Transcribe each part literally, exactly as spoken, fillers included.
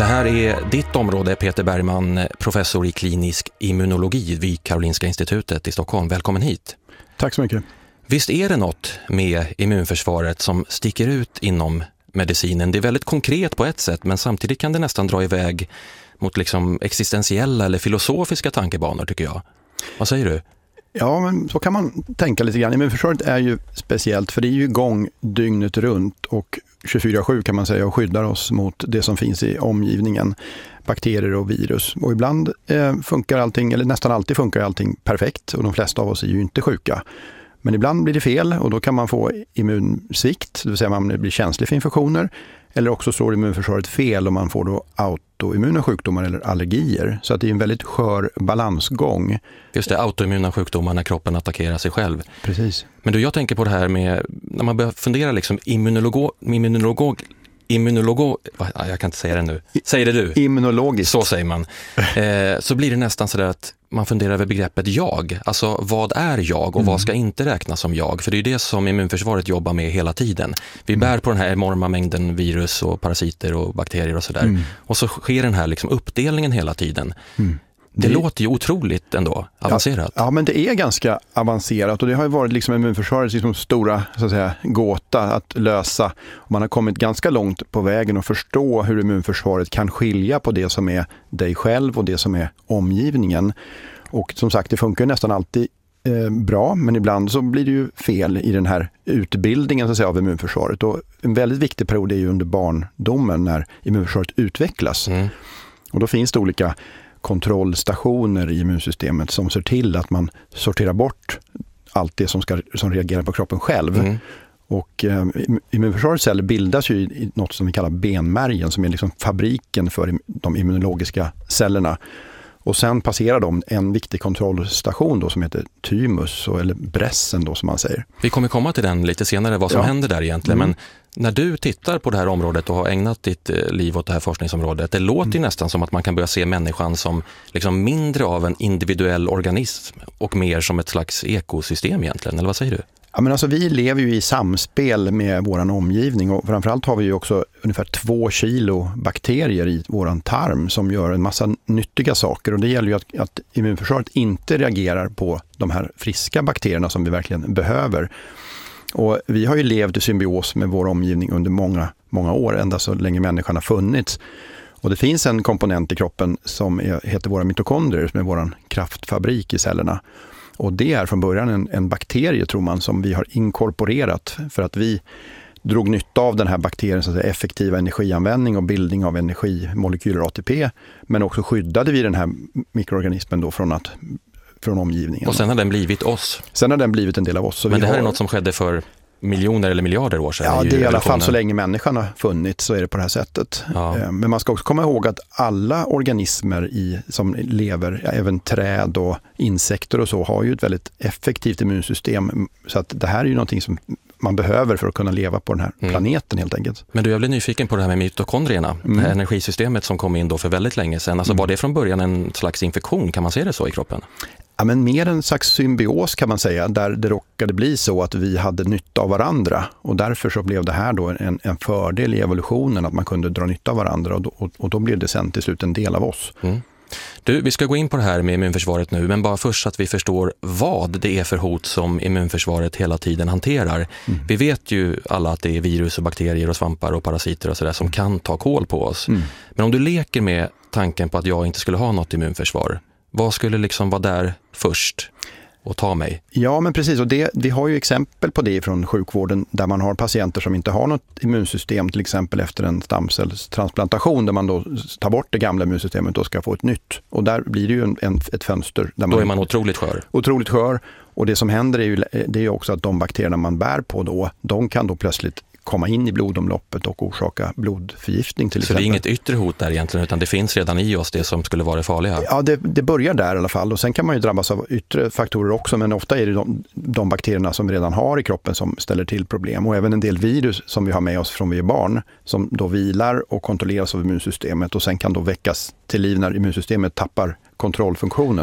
Det här är ditt område, Peter Bergman, professor i klinisk immunologi vid Karolinska institutet i Stockholm. Välkommen hit. Tack så mycket. Visst är det något med immunförsvaret som sticker ut inom medicinen? Det är väldigt konkret på ett sätt, men samtidigt kan det nästan dra iväg mot liksom existentiella eller filosofiska tankebanor, tycker jag. Vad säger du? Ja, men så kan man tänka lite grann. Immunförsvaret är ju speciellt för det är ju igång dygnet runt och tjugofyra sju kan man säga och skyddar oss mot det som finns i omgivningen, bakterier och virus. Och ibland eh, funkar allting, eller nästan alltid funkar allting perfekt och de flesta av oss är ju inte sjuka. Men ibland blir det fel och då kan man få immunsvikt, det vill säga man blir känslig för infektioner. Eller också slår immunförsvaret fel och man får då autoimmuna sjukdomar eller allergier. Så att det är en väldigt skör balansgång. Just det, autoimmuna sjukdomar när kroppen attackerar sig själv. Precis. Men du, jag tänker på det här med, när man börjar fundera liksom immunolog, immunolog, immunolog, jag kan inte säga det nu. Säger det du? Immunologiskt. Så säger man. Eh, så blir det nästan så där att man funderar över begreppet jag. Alltså vad är jag och mm. vad ska inte räknas som jag? För det är det som immunförsvaret jobbar med hela tiden. Vi mm. bär på den här enorma mängden virus och parasiter och bakterier och sådär. Mm. Och så sker den här liksom uppdelningen hela tiden. Mm. Det, det låter ju otroligt ändå avancerat. Ja, ja, men det är ganska avancerat och det har ju varit liksom immunförsvarets liksom stora så att säga, gåta att lösa. Man har kommit ganska långt på vägen att förstå hur immunförsvaret kan skilja på det som är dig själv och det som är omgivningen. Och som sagt, det funkar nästan alltid eh, bra, men ibland så blir det ju fel i den här utbildningen så att säga, av immunförsvaret. Och en väldigt viktig period är ju under barndomen när immunförsvaret utvecklas. Mm. Och då finns det olika kontrollstationer i immunsystemet som ser till att man sorterar bort allt det som, ska, som reagerar på kroppen själv. Mm. Och eh, immunförsvarets celler bildas ju i, i något som vi kallar benmärgen som är liksom fabriken för de immunologiska cellerna. Och sen passerar de en viktig kontrollstation då som heter thymus eller brässen då som man säger. Vi kommer komma till den lite senare vad som ja. händer där egentligen. Mm. Men när du tittar på det här området och har ägnat ditt liv åt det här forskningsområdet, det låter mm. ju nästan som att man kan börja se människan som liksom mindre av en individuell organism och mer som ett slags ekosystem egentligen, eller vad säger du? Ja, men alltså, vi lever ju i samspel med våran omgivning och framförallt har vi ju också ungefär två kilo bakterier i våran tarm som gör en massa nyttiga saker och det gäller ju att, att immunförsvaret inte reagerar på de här friska bakterierna som vi verkligen behöver. Och vi har ju levt i symbios med vår omgivning under många, många år, ända så länge människan har funnits. Och det finns en komponent i kroppen som är, heter våra mitokondrier som är våran kraftfabrik i cellerna. Och det är från början en, en bakterie tror man som vi har inkorporerat för att vi drog nytta av den här bakterien så att säga, effektiva energianvändning och bildning av energimolekyler A T P. Men också skyddade vi den här mikroorganismen då från, att, från omgivningen. Och sen har den blivit oss. Sen har den blivit en del av oss. Så Men det här har... är något som skedde för miljoner eller miljarder år sedan. Ja, det är i alla fall så länge människan har funnits så är det på det här sättet. Ja. Men man ska också komma ihåg att alla organismer i, som lever, även träd och insekter och så, har ju ett väldigt effektivt immunsystem. Så att det här är ju någonting som man behöver för att kunna leva på den här mm. planeten helt enkelt. Men du, jag blir nyfiken på det här med mitokondrierna. Mm. Det här energisystemet som kom in då för väldigt länge sedan. Alltså mm. var det från början en slags infektion? Kan man se det så i kroppen? Ja, men mer en slags symbios kan man säga, där det råkade bli så att vi hade nytta av varandra och därför så blev det här då en, en fördel i evolutionen att man kunde dra nytta av varandra och då, och, och då blev det sen till slut en del av oss. Mm. Du, vi ska gå in på det här med immunförsvaret nu, men bara först så att vi förstår vad det är för hot som immunförsvaret hela tiden hanterar. Mm. Vi vet ju alla att det är virus och bakterier och svampar och parasiter och sådär som mm. kan ta kål på oss. Mm. Men om du leker med tanken på att jag inte skulle ha något immunförsvar, vad skulle liksom vara där först och ta mig? Ja, men precis. Och det, vi har ju exempel på det från sjukvården där man har patienter som inte har något immunsystem, till exempel efter en stamcellstransplantation där man då tar bort det gamla immunsystemet och ska få ett nytt. Och där blir det ju en, en, ett fönster. Där man, då är man otroligt skör. Otroligt skör. Och det som händer är ju det är också att de bakterierna man bär på då, de kan då plötsligt komma in i blodomloppet och orsaka blodförgiftning till exempel. Så det är inget yttre hot där egentligen, utan det finns redan i oss det som skulle vara det farliga? Ja, det, det börjar där i alla fall och sen kan man ju drabbas av yttre faktorer också, men ofta är det de, de bakterierna som vi redan har i kroppen som ställer till problem och även en del virus som vi har med oss från vi är barn som då vilar och kontrolleras av immunsystemet och sen kan då väckas till liv när immunsystemet tappar kontrollfunktionen.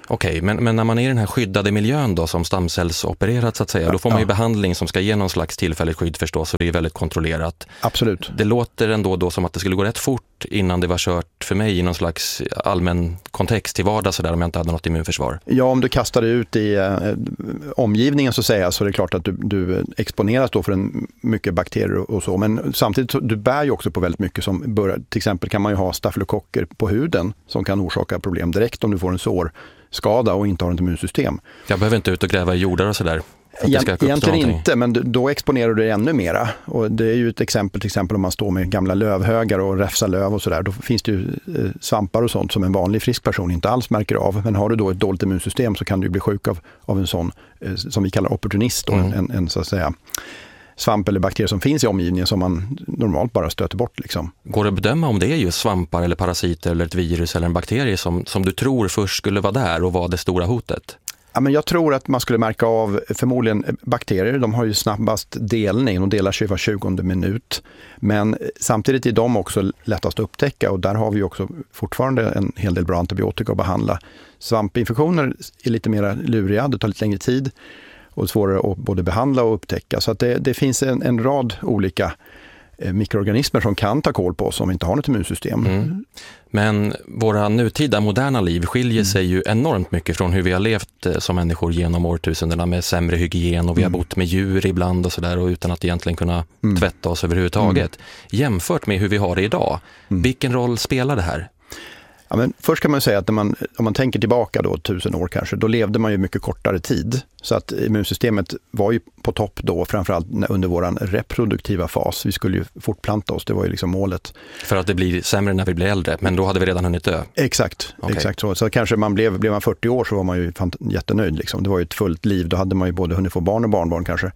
Okej, okay, men, men när man är i den här skyddade miljön då, som stamcellsopererat så att säga, ja, då får man ju ja. behandling som ska ge någon slags tillfälligt skydd förstås, och det är väldigt kontrollerat. Absolut. Det låter ändå då som att det skulle gå rätt fort innan det var kört för mig i någon slags allmän kontext till vardag så där, om jag inte hade något immunförsvar. Ja, om du kastar dig ut i eh, omgivningen så säga, så är det klart att du, du exponeras då för en mycket bakterier och, och så, men samtidigt du bär ju också på väldigt mycket som börjar, till exempel kan man ju ha stafylokocker på huden som kan orsaka problem direkt om du får en sårskada och inte har ett immunsystem. Jag behöver inte ut och gräva i jordar och sådär. Egentligen inte, men då exponerar du dig ännu mera. Och det är ju ett exempel, till exempel om man står med gamla lövhögar och räfsar löv och sådär. Då finns det ju svampar och sånt som en vanlig frisk person inte alls märker av. Men har du då ett dåligt immunsystem så kan du bli sjuk av, av en sån, som vi kallar opportunist, då, mm. en, en så att säga svamp eller bakterier som finns i omgivningen som man normalt bara stöter bort. Liksom. Går det att bedöma om det är just svampar eller parasiter eller ett virus eller en bakterie som, som du tror först skulle vara där och vara det stora hotet? Ja, men jag tror att man skulle märka av förmodligen bakterier. De har ju snabbast delning och delar sig var tjugonde minut. Men samtidigt är de också lättast att upptäcka, och där har vi också fortfarande en hel del bra antibiotika att behandla. Svampinfektioner är lite mer luriga, det tar lite längre tid och svårare att både behandla och upptäcka. Så att det, det finns en, en rad olika mikroorganismer som kan ta kål på oss om vi inte har något immunsystem. Mm. Men våra nutida moderna liv skiljer mm. sig ju enormt mycket från hur vi har levt som människor genom årtusendena, med sämre hygien och vi har bott med djur ibland och sådär, och utan att egentligen kunna mm. tvätta oss överhuvudtaget. Mm. Jämfört med hur vi har det idag, mm. vilken roll spelar det här? Ja, men först kan man säga att när man, om man tänker tillbaka då tusen år kanske, då levde man ju mycket kortare tid. Så att immunsystemet var ju på topp då, framförallt under våran reproduktiva fas. Vi skulle ju fortplanta oss, det var ju liksom målet. För att det blir sämre när vi blir äldre, men då hade vi redan hunnit dö? Exakt, okay. exakt så. Så kanske man blev, blev man fyrtio år så var man ju jättenöjd liksom. Det var ju ett fullt liv, då hade man ju både hunnit få barn och barnbarn kanske.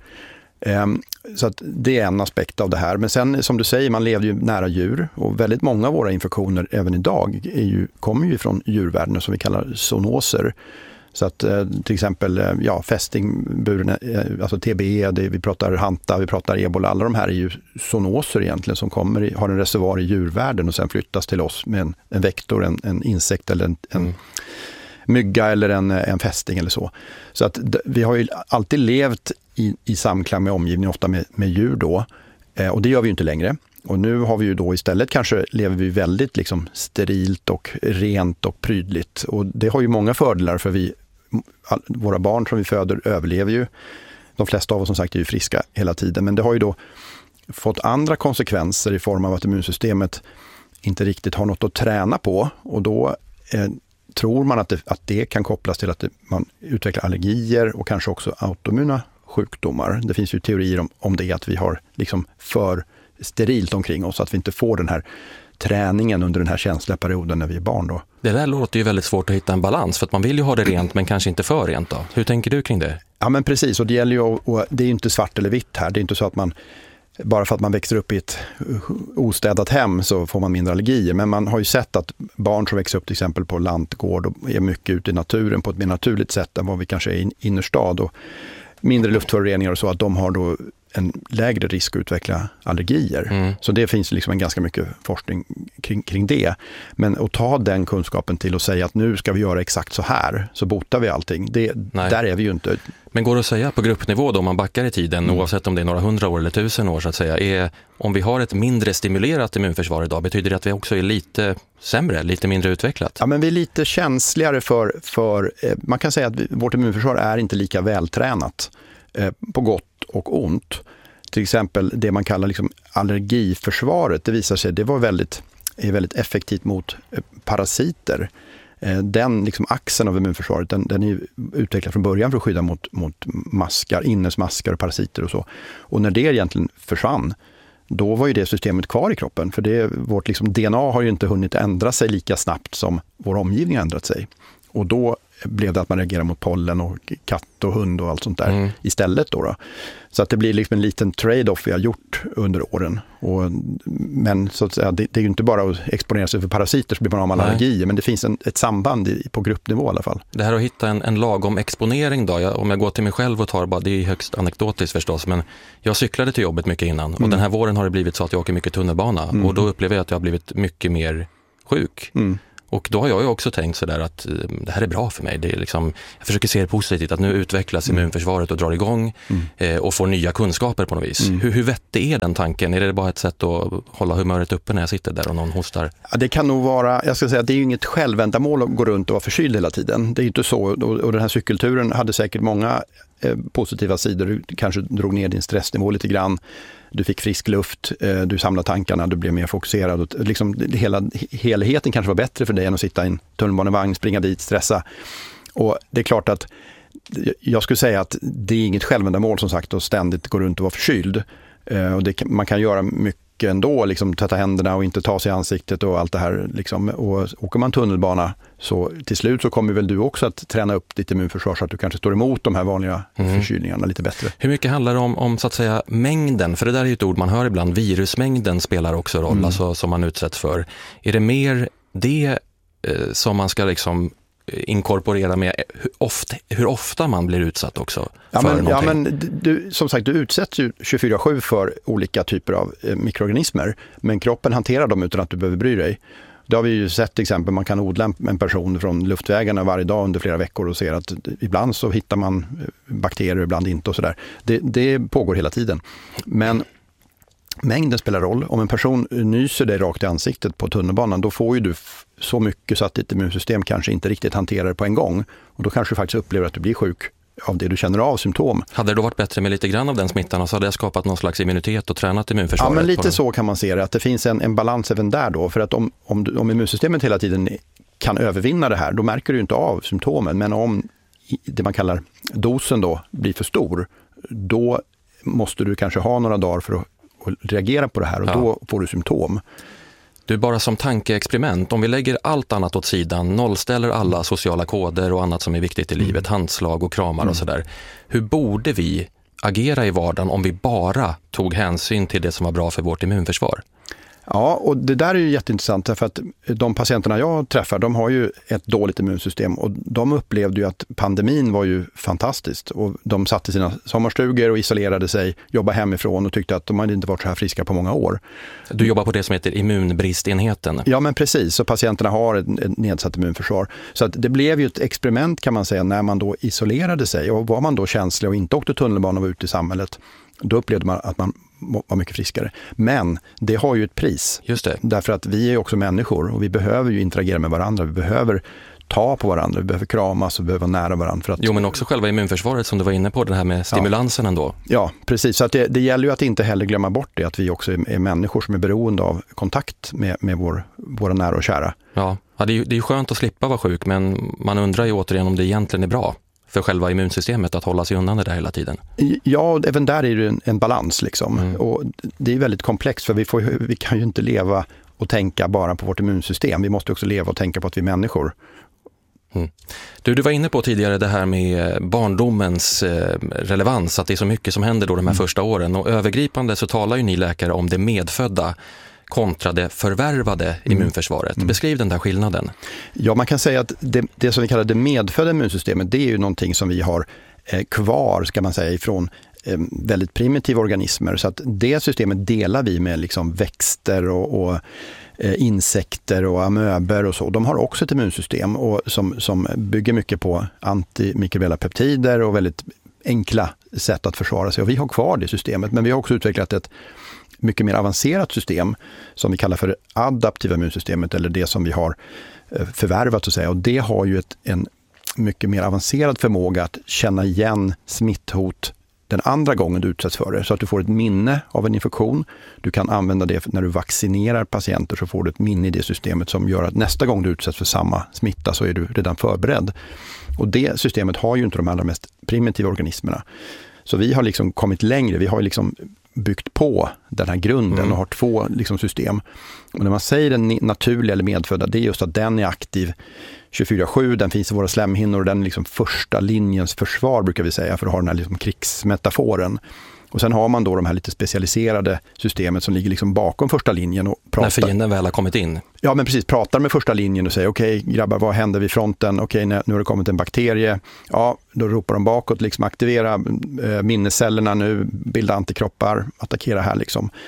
Så att det är en aspekt av det här. Men sen som du säger, man levde ju nära djur, och väldigt många av våra infektioner även idag är ju, kommer ju från djurvärlden som vi kallar zoonoser. Så att till exempel ja, fästingburen, alltså T B E, det, vi pratar hanta, vi pratar ebola, alla de här är ju zoonoser egentligen som kommer, har en reservoar i djurvärlden och sen flyttas till oss med en, en vektor, en, en insekt eller en, en mm. mygga eller en, en fästing eller så. Så att d- vi har ju alltid levt i, i samklang med omgivningen, ofta med, med djur då. Eh, och det gör vi ju inte längre. Och nu har vi ju då istället kanske lever vi väldigt liksom sterilt och rent och prydligt. Och det har ju många fördelar, för vi, all, våra barn som vi föder överlever ju. De flesta av oss som sagt är ju friska hela tiden. Men det har ju då fått andra konsekvenser i form av att immunsystemet inte riktigt har något att träna på. Och då eh, tror man att det, att det kan kopplas till att det, man utvecklar allergier och kanske också autoimmuna sjukdomar. Det finns ju teorier om, om det, att vi har liksom för sterilt omkring oss, att vi inte får den här träningen under den här känsliga perioden när vi är barn då. Det där låter ju väldigt svårt att hitta en balans, för att man vill ju ha det rent men kanske inte för rent då. Hur tänker du kring det? Ja, men precis, och det gäller ju, och det är ju inte svart eller vitt här. Det är inte så att man bara för att man växer upp i ett ostädat hem så får man mindre allergier. Men man har ju sett att barn som växer upp till exempel på lantgård och är mycket ute i naturen på ett mer naturligt sätt än vad vi kanske är i innerstad, och mindre luftföroreningar och så, att de har då en lägre risk att utveckla allergier. Mm. Så det finns liksom en ganska mycket forskning kring, kring det. Men att ta den kunskapen till och säga att nu ska vi göra exakt så här, så botar vi allting. Det, där är vi ju inte. Men går det att säga på gruppnivå då, om man backar i tiden, mm. oavsett om det är några hundra år eller tusen år så att säga, är, om vi har ett mindre stimulerat immunförsvar idag, betyder det att vi också är lite sämre, lite mindre utvecklat? Ja, men vi är lite känsligare för, för man kan säga att vi, vårt immunförsvar är inte lika vältränat eh, på gott och ont. Till exempel det man kallar liksom allergiförsvaret, det visar sig, det var väldigt, är väldigt effektivt mot parasiter. Den liksom axeln av immunförsvaret, den, den är utvecklad från början för att skydda mot, mot maskar, innesmaskar och parasiter och så. Och när det egentligen försvann, då var ju det systemet kvar i kroppen. För det, vårt liksom D N A har ju inte hunnit ändra sig lika snabbt som vår omgivning har ändrat sig. Och då blev det att man reagerar mot pollen och katt och hund och allt sånt där mm. istället då, då. Så att det blir liksom en liten trade-off vi har gjort under åren. Och, men så att säga, det, det är ju inte bara att exponera sig för parasiter så blir man av med allergier, men det finns en, ett samband i, på gruppnivå i alla fall. Det här att hitta en, en lagom exponering då, jag, om jag går till mig själv och tar bara, det är högst anekdotiskt förstås, men jag cyklade till jobbet mycket innan mm. och den här våren har det blivit så att jag åker mycket tunnelbana mm. och då upplever jag att jag har blivit mycket mer sjuk. Mm. Och då har jag ju också tänkt sådär att det här är bra för mig. Det är liksom, jag försöker se det positivt, att nu utvecklas mm. immunförsvaret och drar igång mm. eh, och får nya kunskaper på något vis. Mm. Hur, hur vettig är den tanken? Är det bara ett sätt att hålla humöret uppe när jag sitter där och någon hostar? Ja, det kan nog vara, jag ska säga att det är ju inget självändamål att gå runt och vara förkyld hela tiden. Det är ju inte så, och, och den här cykelturen hade säkert många eh, positiva sidor. Du kanske drog ner din stressnivå lite grann. Du fick frisk luft, du samlade tankarna, du blev mer fokuserad. Och liksom, hela, helheten kanske var bättre för dig än att sitta i en tunnelbanevagn, springa dit, stressa. Och det är klart att jag skulle säga att det är inget självändamål som sagt att ständigt gå runt och vara förkyld. Och det, man kan göra mycket ändå, liksom tvätta händerna och inte ta sig i ansiktet och allt det här. Liksom. Och åker man tunnelbana så till slut så kommer väl du också att träna upp ditt immunförsvar så att du kanske står emot de här vanliga mm. förkylningarna lite bättre. Hur mycket handlar det om, om så att säga mängden? För det där är ju ett ord man hör ibland. Virusmängden spelar också roll, mm. alltså, som man utsätts för. Är det mer det eh, som man ska liksom inkorporera med hur ofta, hur ofta man blir utsatt också ja, för men, någonting? Ja, men du, som sagt, du utsätts ju tjugofyra sju för olika typer av eh, mikroorganismer, men kroppen hanterar dem utan att du behöver bry dig. Det har vi ju sett till exempel, man kan odla en person från luftvägarna varje dag under flera veckor och ser att ibland så hittar man bakterier, ibland inte och sådär. Det, det pågår hela tiden. Men mängden spelar roll. Om en person nyser dig rakt i ansiktet på tunnelbanan, då får ju du så mycket så att ditt immunsystem kanske inte riktigt hanterar det på en gång. Och då kanske du faktiskt upplever att du blir sjuk av det du känner av symptom. Hade det då varit bättre med lite grann av den smittan och så hade jag skapat någon slags immunitet och tränat immunförsvaret? Ja, men lite så kan man se det. Att det finns en, en balans även där då. För att om, om, om immunsystemet hela tiden kan övervinna det här, då märker du inte av symptomen. Men om det man kallar dosen då blir för stor, då måste du kanske ha några dagar för att, att reagera på det här och ja. Då får du symptom. Du, bara som tankeexperiment, om vi lägger allt annat åt sidan, nollställer alla sociala koder och annat som är viktigt i livet, mm. handslag och kramar mm. och sådär. Hur borde vi agera i vardagen om vi bara tog hänsyn till det som var bra för vårt immunförsvar? Ja, och det där är ju jätteintressant för att de patienterna jag träffar, de har ju ett dåligt immunsystem och de upplevde ju att pandemin var ju fantastiskt och de satt i sina sommarstugor och isolerade sig, jobbade hemifrån och tyckte att de hade inte varit så här friska på många år. Du jobbar på det som heter immunbristenheten. Ja, men precis, så patienterna har ett, ett nedsatt immunförsvar. Så att det blev ju ett experiment kan man säga när man då isolerade sig och var man då känslig och inte åkte tunnelbana och var ute i samhället. Då upplevde man att man var mycket friskare. Men det har ju ett pris. Just det. Därför att vi är också människor och vi behöver ju interagera med varandra. Vi behöver ta på varandra, vi behöver kramas och behöver vara nära varandra. För att... Jo, men också själva immunförsvaret som du var inne på, det här med stimulansen ja. ändå. Ja, precis. Så att det, det gäller ju att inte heller glömma bort det, att vi också är, är människor som är beroende av kontakt med, med vår, våra nära och kära. Ja, ja det är ju det är skönt att slippa vara sjuk, men man undrar ju återigen om det egentligen är bra för själva immunsystemet att hålla sig undan det där hela tiden. Ja, även där är det en, en balans liksom. Mm. Och det är väldigt komplext för vi, får, vi kan ju inte leva och tänka bara på vårt immunsystem. Vi måste också leva och tänka på att vi är människor. Mm. Du, du var inne på tidigare det här med barndomens eh, relevans, att det är så mycket som händer då de här mm. första åren. Och övergripande så talar ju ni läkare om det medfödda kontra det förvärvade mm. immunförsvaret. Mm. Beskriv den där skillnaden. Ja, man kan säga att det, det som vi kallar det medfödda immunsystemet, det är ju någonting som vi har eh, kvar, ska man säga, ifrån eh, väldigt primitiva organismer. Så att det systemet delar vi med liksom växter och, och eh, insekter och amöber och så. De har också ett immunsystem och som, som bygger mycket på antimikrobiella peptider och väldigt enkla sätt att försvara sig. Och vi har kvar det systemet, men vi har också utvecklat ett mycket mer avancerat system som vi kallar för adaptiva immunsystemet eller det som vi har förvärvat så att säga. Och det har ju ett, en mycket mer avancerad förmåga att känna igen smitthot den andra gången du utsätts för det. Så att du får ett minne av en infektion. Du kan använda det när du vaccinerar patienter, så får du ett minne i det systemet som gör att nästa gång du utsätts för samma smitta så är du redan förberedd. Och det systemet har ju inte de allra mest primitiva organismerna. Så vi har liksom kommit längre. Vi har ju liksom byggt på den här grunden mm. och har två liksom system. Och när man säger den naturliga eller medfödda, det är just att den är aktiv tjugofyra sju, den finns i våra slemhinnor och den är liksom första linjens försvar brukar vi säga för att ha den här liksom krigsmetaforen. Och sen har man då de här lite specialiserade systemet som ligger liksom bakom första linjen och pratar. När fienden väl har kommit in. Ja, men precis. Pratar med första linjen och säger okej, okay, grabbar, vad händer vid fronten? Okej, okay, nu har det kommit en bakterie. Ja, då ropar de bakåt, liksom aktivera eh, minnescellerna nu, bilda antikroppar, attackera här liksom.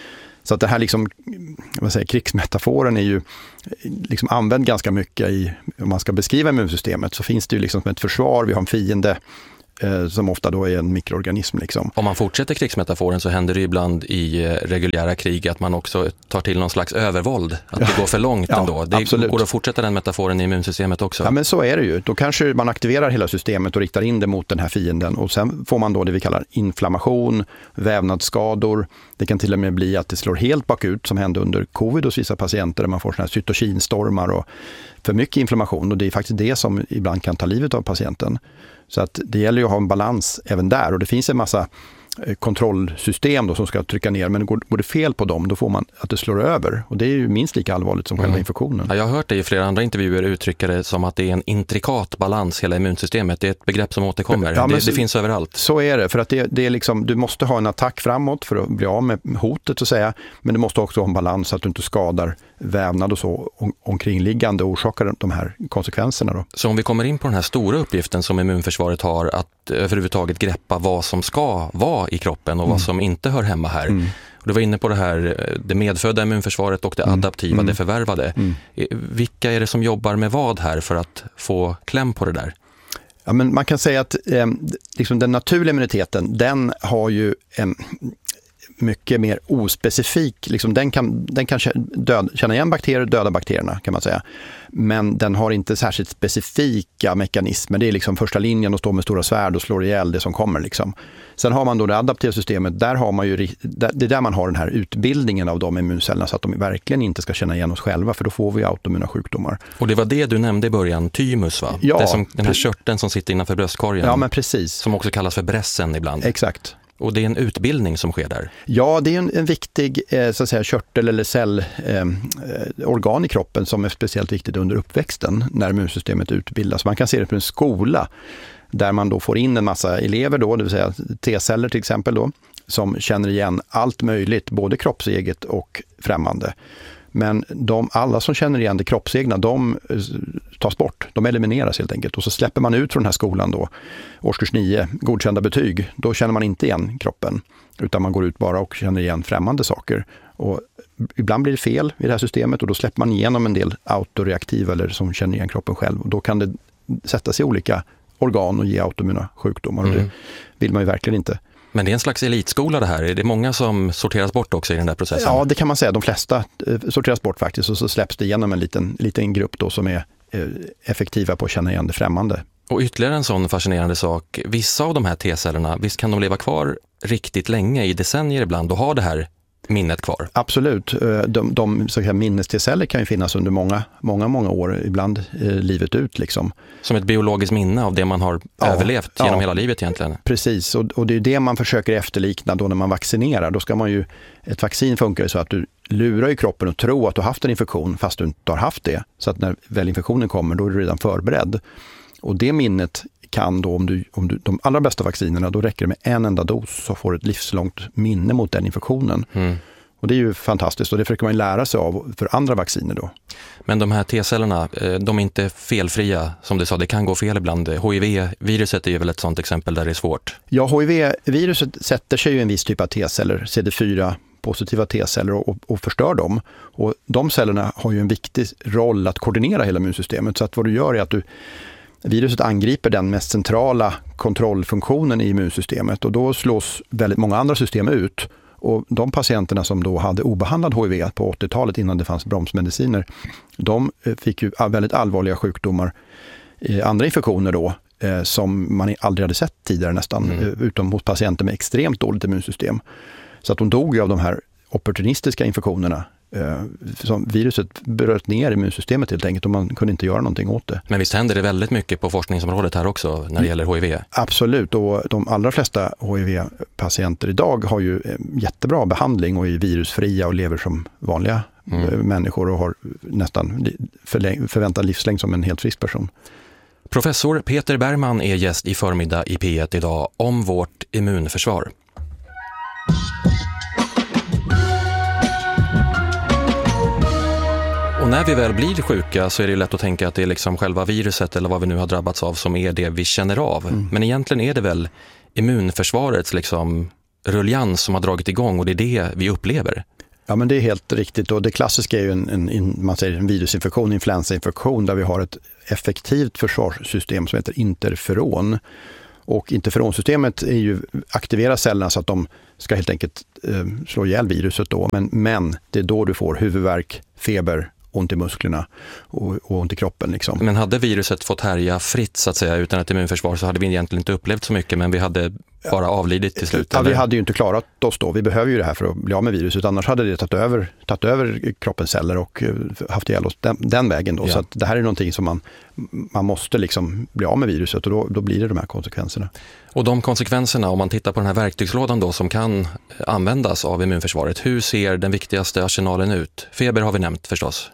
Så att det här liksom, vad säger, krigsmetaforen är ju liksom använd ganska mycket i, om man ska beskriva immunsystemet så finns det ju liksom ett försvar, vi har en fiende eh, som ofta då är en mikroorganism. Liksom. Om man fortsätter krigsmetaforen så händer det ibland i reguljära krig att man också tar till någon slags övervåld, att det går för långt ja, ändå. Det absolut. Går att fortsätta den metaforen i immunsystemet också. Ja, men så är det ju. Då kanske man aktiverar hela systemet och riktar in det mot den här fienden och sen får man då det vi kallar inflammation, vävnadsskador. Det kan till och med bli att det slår helt bakut som hände under covid hos vissa patienter där man får såna här cytokinstormar och för mycket inflammation och det är faktiskt det som ibland kan ta livet av patienten. Så att det gäller ju att ha en balans även där och det finns en massa kontrollsystem då som ska trycka ner men går, går det fel på dem då får man att det slår över och det är ju minst lika allvarligt som mm. själva infektionen. Ja, jag har hört det i flera andra intervjuer uttrycka det som att det är en intrikat balans hela immunsystemet. Det är ett begrepp som återkommer. Ja, det, så, det finns överallt. Så är det för att det, det är liksom, du måste ha en attack framåt för att bli av med hotet så att säga men du måste också ha en balans så att du inte skadar vävnad och så om, omkringliggande och orsakar de här konsekvenserna då. Så om vi kommer in på den här stora uppgiften som immunförsvaret har att överhuvudtaget greppa vad som ska vara i kroppen och mm. vad som inte hör hemma här. Mm. Du var inne på det här, det medfödda immunförsvaret och det mm. adaptiva, mm. det förvärvade. Mm. Vilka är det som jobbar med vad här för att få kläm på det där? Ja, men man kan säga att eh, liksom den naturliga immuniteten, den har ju en mycket mer ospecifik, liksom den kan, den kan död, känna igen bakterier, döda bakterierna kan man säga. Men den har inte särskilt specifika mekanismer. Det är liksom första linjen och står med stora svärd och slår ihjäl det som kommer. Liksom. Sen har man då det adaptiva systemet, där har man ju, det är där man har den här utbildningen av de immuncellerna så att de verkligen inte ska känna igen oss själva för då får vi autoimmuna sjukdomar. Och det var det du nämnde i början, thymus va? Ja. Det som, den här körteln som sitter innanför bröstkorgen. Ja men precis. Som också kallas för brässen ibland. Exakt. Och det är en utbildning som sker där? Ja, det är en, en viktig eh, så att säga, körtel- eller cellorgan eh, i kroppen som är speciellt viktigt under uppväxten när immunsystemet utbildas. Man kan se det på en skola där man då får in en massa elever, då, det vill säga T-celler till exempel, då, som känner igen allt möjligt, både kroppseget och främmande. Men de, alla som känner igen det kroppsegna, de tas bort. De elimineras helt enkelt. Och så släpper man ut från den här skolan då, årskurs nio, godkända betyg. Då känner man inte igen kroppen. Utan man går ut bara och känner igen främmande saker. Och ibland blir det fel i det här systemet och då släpper man igenom en del autoreaktiva eller som känner igen kroppen själv. Och då kan det sätta sig i olika organ och ge autoimmuna sjukdomar. Mm. Och det vill man ju verkligen inte. Men det är en slags elitskola det här. Är det många som sorteras bort också i den där processen? Ja, det kan man säga. De flesta sorteras bort faktiskt och så släpps det igenom en liten, liten grupp då som är effektiva på att känna igen det främmande. Och ytterligare en sån fascinerande sak. Vissa av de här T-cellerna, visst kan de leva kvar riktigt länge, i decennier ibland, och ha det här minnet kvar? Absolut. De, de så minnes-T-celler kan ju finnas under många, många, många år, ibland eh, livet ut. Liksom. Som ett biologiskt minne av det man har ja, överlevt genom ja, hela livet egentligen? Precis, och, och det är det man försöker efterlikna då när man vaccinerar. Då ska man ju, ett vaccin funkar ju så att du lurar i kroppen och tror att du har haft en infektion fast du inte har haft det. Så att när väl infektionen kommer, då är du redan förberedd. Och det minnet kan då, om du, om du, de allra bästa vaccinerna, då räcker det med en enda dos så får du ett livslångt minne mot den infektionen. Mm. Och det är ju fantastiskt och det försöker man lära sig av för andra vacciner då. Men de här T-cellerna, de är inte felfria som du sa, det kan gå fel ibland. H I V-viruset är ju väl ett sådant exempel där det är svårt? Ja, H I V-viruset sätter sig ju en viss typ av T-celler, C D fyra positiva T-celler och, och, och förstör dem. Och de cellerna har ju en viktig roll att koordinera hela immunsystemet. Så att vad du gör är att du viruset angriper den mest centrala kontrollfunktionen i immunsystemet och då slås väldigt många andra system ut. Och de patienterna som då hade obehandlad H I V på åttiotalet innan det fanns bromsmediciner, de fick ju väldigt allvarliga sjukdomar, andra infektioner då, som man aldrig hade sett tidigare nästan, mm. utom hos patienter med extremt dåligt immunsystem. Så att de dog ju av de här opportunistiska infektionerna. Som viruset bröt ner immunsystemet helt enkelt och man kunde inte göra någonting åt det. Men visst händer det väldigt mycket på forskningsområdet här också när det gäller H I V? Absolut, och de allra flesta H I V-patienter idag har ju jättebra behandling och är virusfria och lever som vanliga mm. människor och har nästan förväntad livslängd som en helt frisk person. Professor Peter Bergman är gäst i förmiddag i P ett idag om vårt immunförsvar. Och när vi väl blir sjuka så är det lätt att tänka att det är liksom själva viruset eller vad vi nu har drabbats av som är det vi känner av. Mm. Men egentligen är det väl immunförsvarets liksom rullians som har dragit igång och det är det vi upplever. Ja, men det är helt riktigt. Och det klassiska är ju en, en, man säger en virusinfektion, influensainfektion, där vi har ett effektivt försvarssystem som heter interferon. Och interferonsystemet är ju, aktiverar cellerna så att de ska helt enkelt eh, slå ihjäl viruset då. Men, men det är då du får huvudvärk, feber, ont i musklerna och, och ont i kroppen. Liksom. Men hade viruset fått härja fritt så att säga utan ett immunförsvar, så hade vi egentligen inte upplevt så mycket, men vi hade bara avlidit till slut. Ja, vi hade ju inte klarat oss då. Vi behöver ju det här för att bli av med viruset. Annars hade det tagit över, tagit över kroppens celler och haft ihjäl oss den, den vägen. Då. Ja. Så att det här är någonting som man, man måste liksom bli av med viruset, och då, då blir det de här konsekvenserna. Och de konsekvenserna, om man tittar på den här verktygslådan då som kan användas av immunförsvaret, hur ser den viktigaste arsenalen ut? Feber har vi nämnt förstås.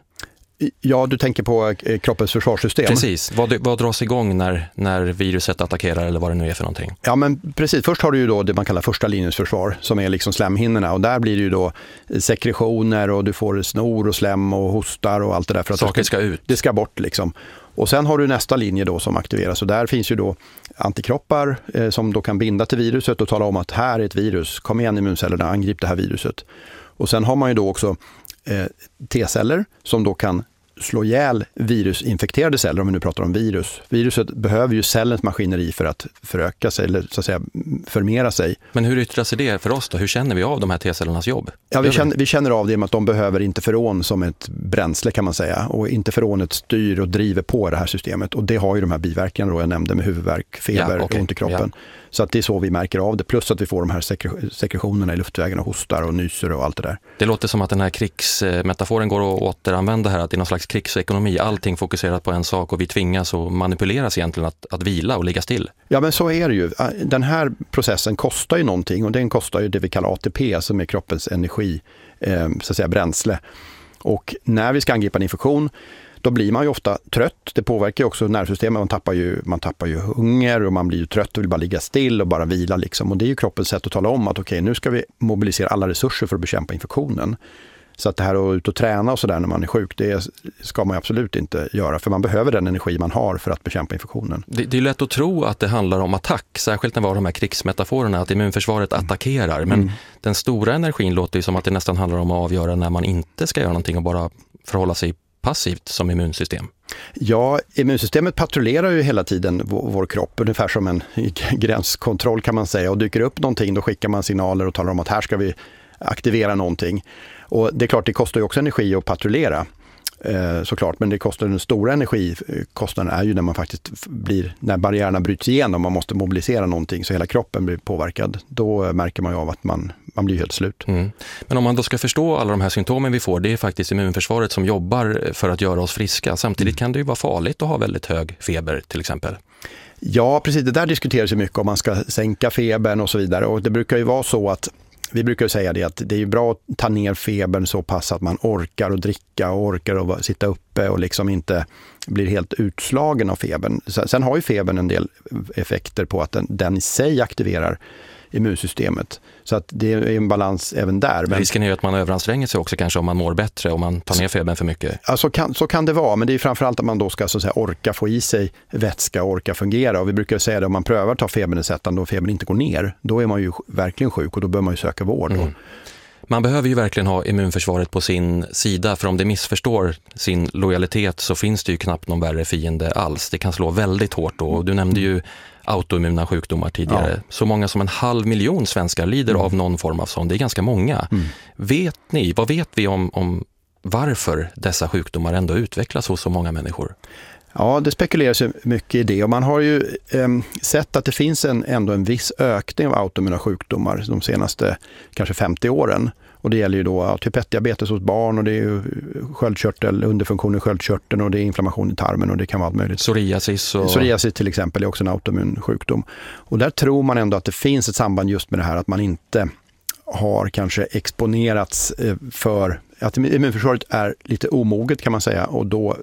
Ja, du tänker på kroppens försvarssystem. Precis. Vad, vad dras igång när, när viruset attackerar eller vad det nu är för någonting? Ja, men precis. Först har du ju då det man kallar första linjens försvar, som är liksom slemhinnorna. Och där blir det ju då sekretioner och du får snor och slem och hostar och allt det där. För att Saker det ska, ska ut. Det ska bort liksom. Och sen har du nästa linje då som aktiveras. Och där finns ju då antikroppar eh, som då kan binda till viruset och tala om att här är ett virus. Kom igen immuncellerna, angrip det här viruset. Och sen har man ju då också eh, T-celler som då kan slå ihjäl virusinfekterade celler, om vi nu pratar om virus. Viruset behöver ju cellens maskineri för att föröka sig, eller så att säga förmera sig. Men hur yttrar sig det för oss då? Hur känner vi av de här T-cellernas jobb? Ja, vi känner, vi känner av det med att de behöver interferon som ett bränsle kan man säga. Och interferonet styr och driver på det här systemet. Och det har ju de här biverkningarna då jag nämnde med huvudvärk, feber ja, okay. och ont i kroppen. Ja. Så att det är så vi märker av det. Plus att vi får de här sekre- sekretionerna i luftvägarna, hostar och nyser och allt det där. Det låter som att den här krigsmetaforen går att återanvända här. Att det är någon slags krigsekonomi. Allting fokuserat på en sak och vi tvingas och manipuleras egentligen att, att vila och ligga still. Ja, men så är det ju. Den här processen kostar ju någonting. Och den kostar ju det vi kallar A T P som är kroppens energi, eh, så att säga bränsle. Och när vi ska angripa en infektion, då blir man ju ofta trött. Det påverkar ju också nervsystemet. Man tappar ju, man tappar ju hunger och man blir ju trött och vill bara ligga still och bara vila. Liksom. Och det är ju kroppens sätt att tala om att okej, okay, nu ska vi mobilisera alla resurser för att bekämpa infektionen. Så att det här att ut och träna och sådär när man är sjuk, det ska man absolut inte göra. För man behöver den energi man har för att bekämpa infektionen. Det, det är lätt att tro att det handlar om attack, särskilt när vi har de här krigsmetaforerna, att immunförsvaret mm. attackerar. Men mm. den stora energin låter ju som att det nästan handlar om att avgöra när man inte ska göra någonting och bara förhålla sig passivt som immunsystem. Ja, immunsystemet patrullerar ju hela tiden vår, vår kropp, ungefär som en gränskontroll kan man säga. Och dyker upp någonting, då skickar man signaler och talar om att här ska vi aktivera någonting. Och det är klart, det kostar ju också energi att patrullera. Eh, såklart, men det kostar den stora energikostnaden är ju när man faktiskt blir, när barriärerna bryts igenom, man måste mobilisera någonting så hela kroppen blir påverkad. Då märker man ju av att man, man blir helt slut. Mm. Men om man då ska förstå alla de här symptomen vi får, det är faktiskt immunförsvaret som jobbar för att göra oss friska. Samtidigt mm. kan det ju vara farligt att ha väldigt hög feber till exempel. Ja, precis. Det där diskuteras ju mycket om man ska sänka febern och så vidare. Och det brukar ju vara så att vi brukar ju säga det att det är bra att ta ner febern så pass att man orkar att dricka och orkar att sitta uppe och liksom inte blir helt utslagen av febern. Sen har ju febern en del effekter på att den, den i sig aktiverar immunsystemet. Så att det är en balans även där. Men risken är ju att man överanstränger sig också kanske om man mår bättre, om man tar ner febern för mycket. Ja, så kan, så kan det vara, men det är framförallt att man då ska så att säga, orka få i sig vätska och orka fungera. Och vi brukar säga det, om man prövar att ta febernedsättande och febern inte går ner, då är man ju verkligen sjuk och då bör man ju söka vård. Mm. Man behöver ju verkligen ha immunförsvaret på sin sida, för om det missförstår sin lojalitet så finns det ju knappt någon värre fiende alls. Det kan slå väldigt hårt då. Och du nämnde ju autoimmuna sjukdomar tidigare. Ja. Så många som en halv miljon svenskar lider mm. av någon form av sån. Det är ganska många. Mm. Vet ni, vad vet vi om, om varför dessa sjukdomar ändå utvecklas hos så många människor? Ja, det spekuleras ju mycket i det och man har ju eh, sett att det finns en, ändå en viss ökning av autoimmuna sjukdomar de senaste kanske femtio åren. Och det gäller ju då typ ett diabetes hos barn och det är ju sköldkörtel, underfunktion i sköldkörteln och det är inflammation i tarmen och det kan vara allt möjligt. Psoriasis och... Psoriasis till exempel är också en autoimmun sjukdom. Och där tror man ändå att det finns ett samband just med det här att man inte har kanske exponerats för att immunförsvaret är lite omoget kan man säga och då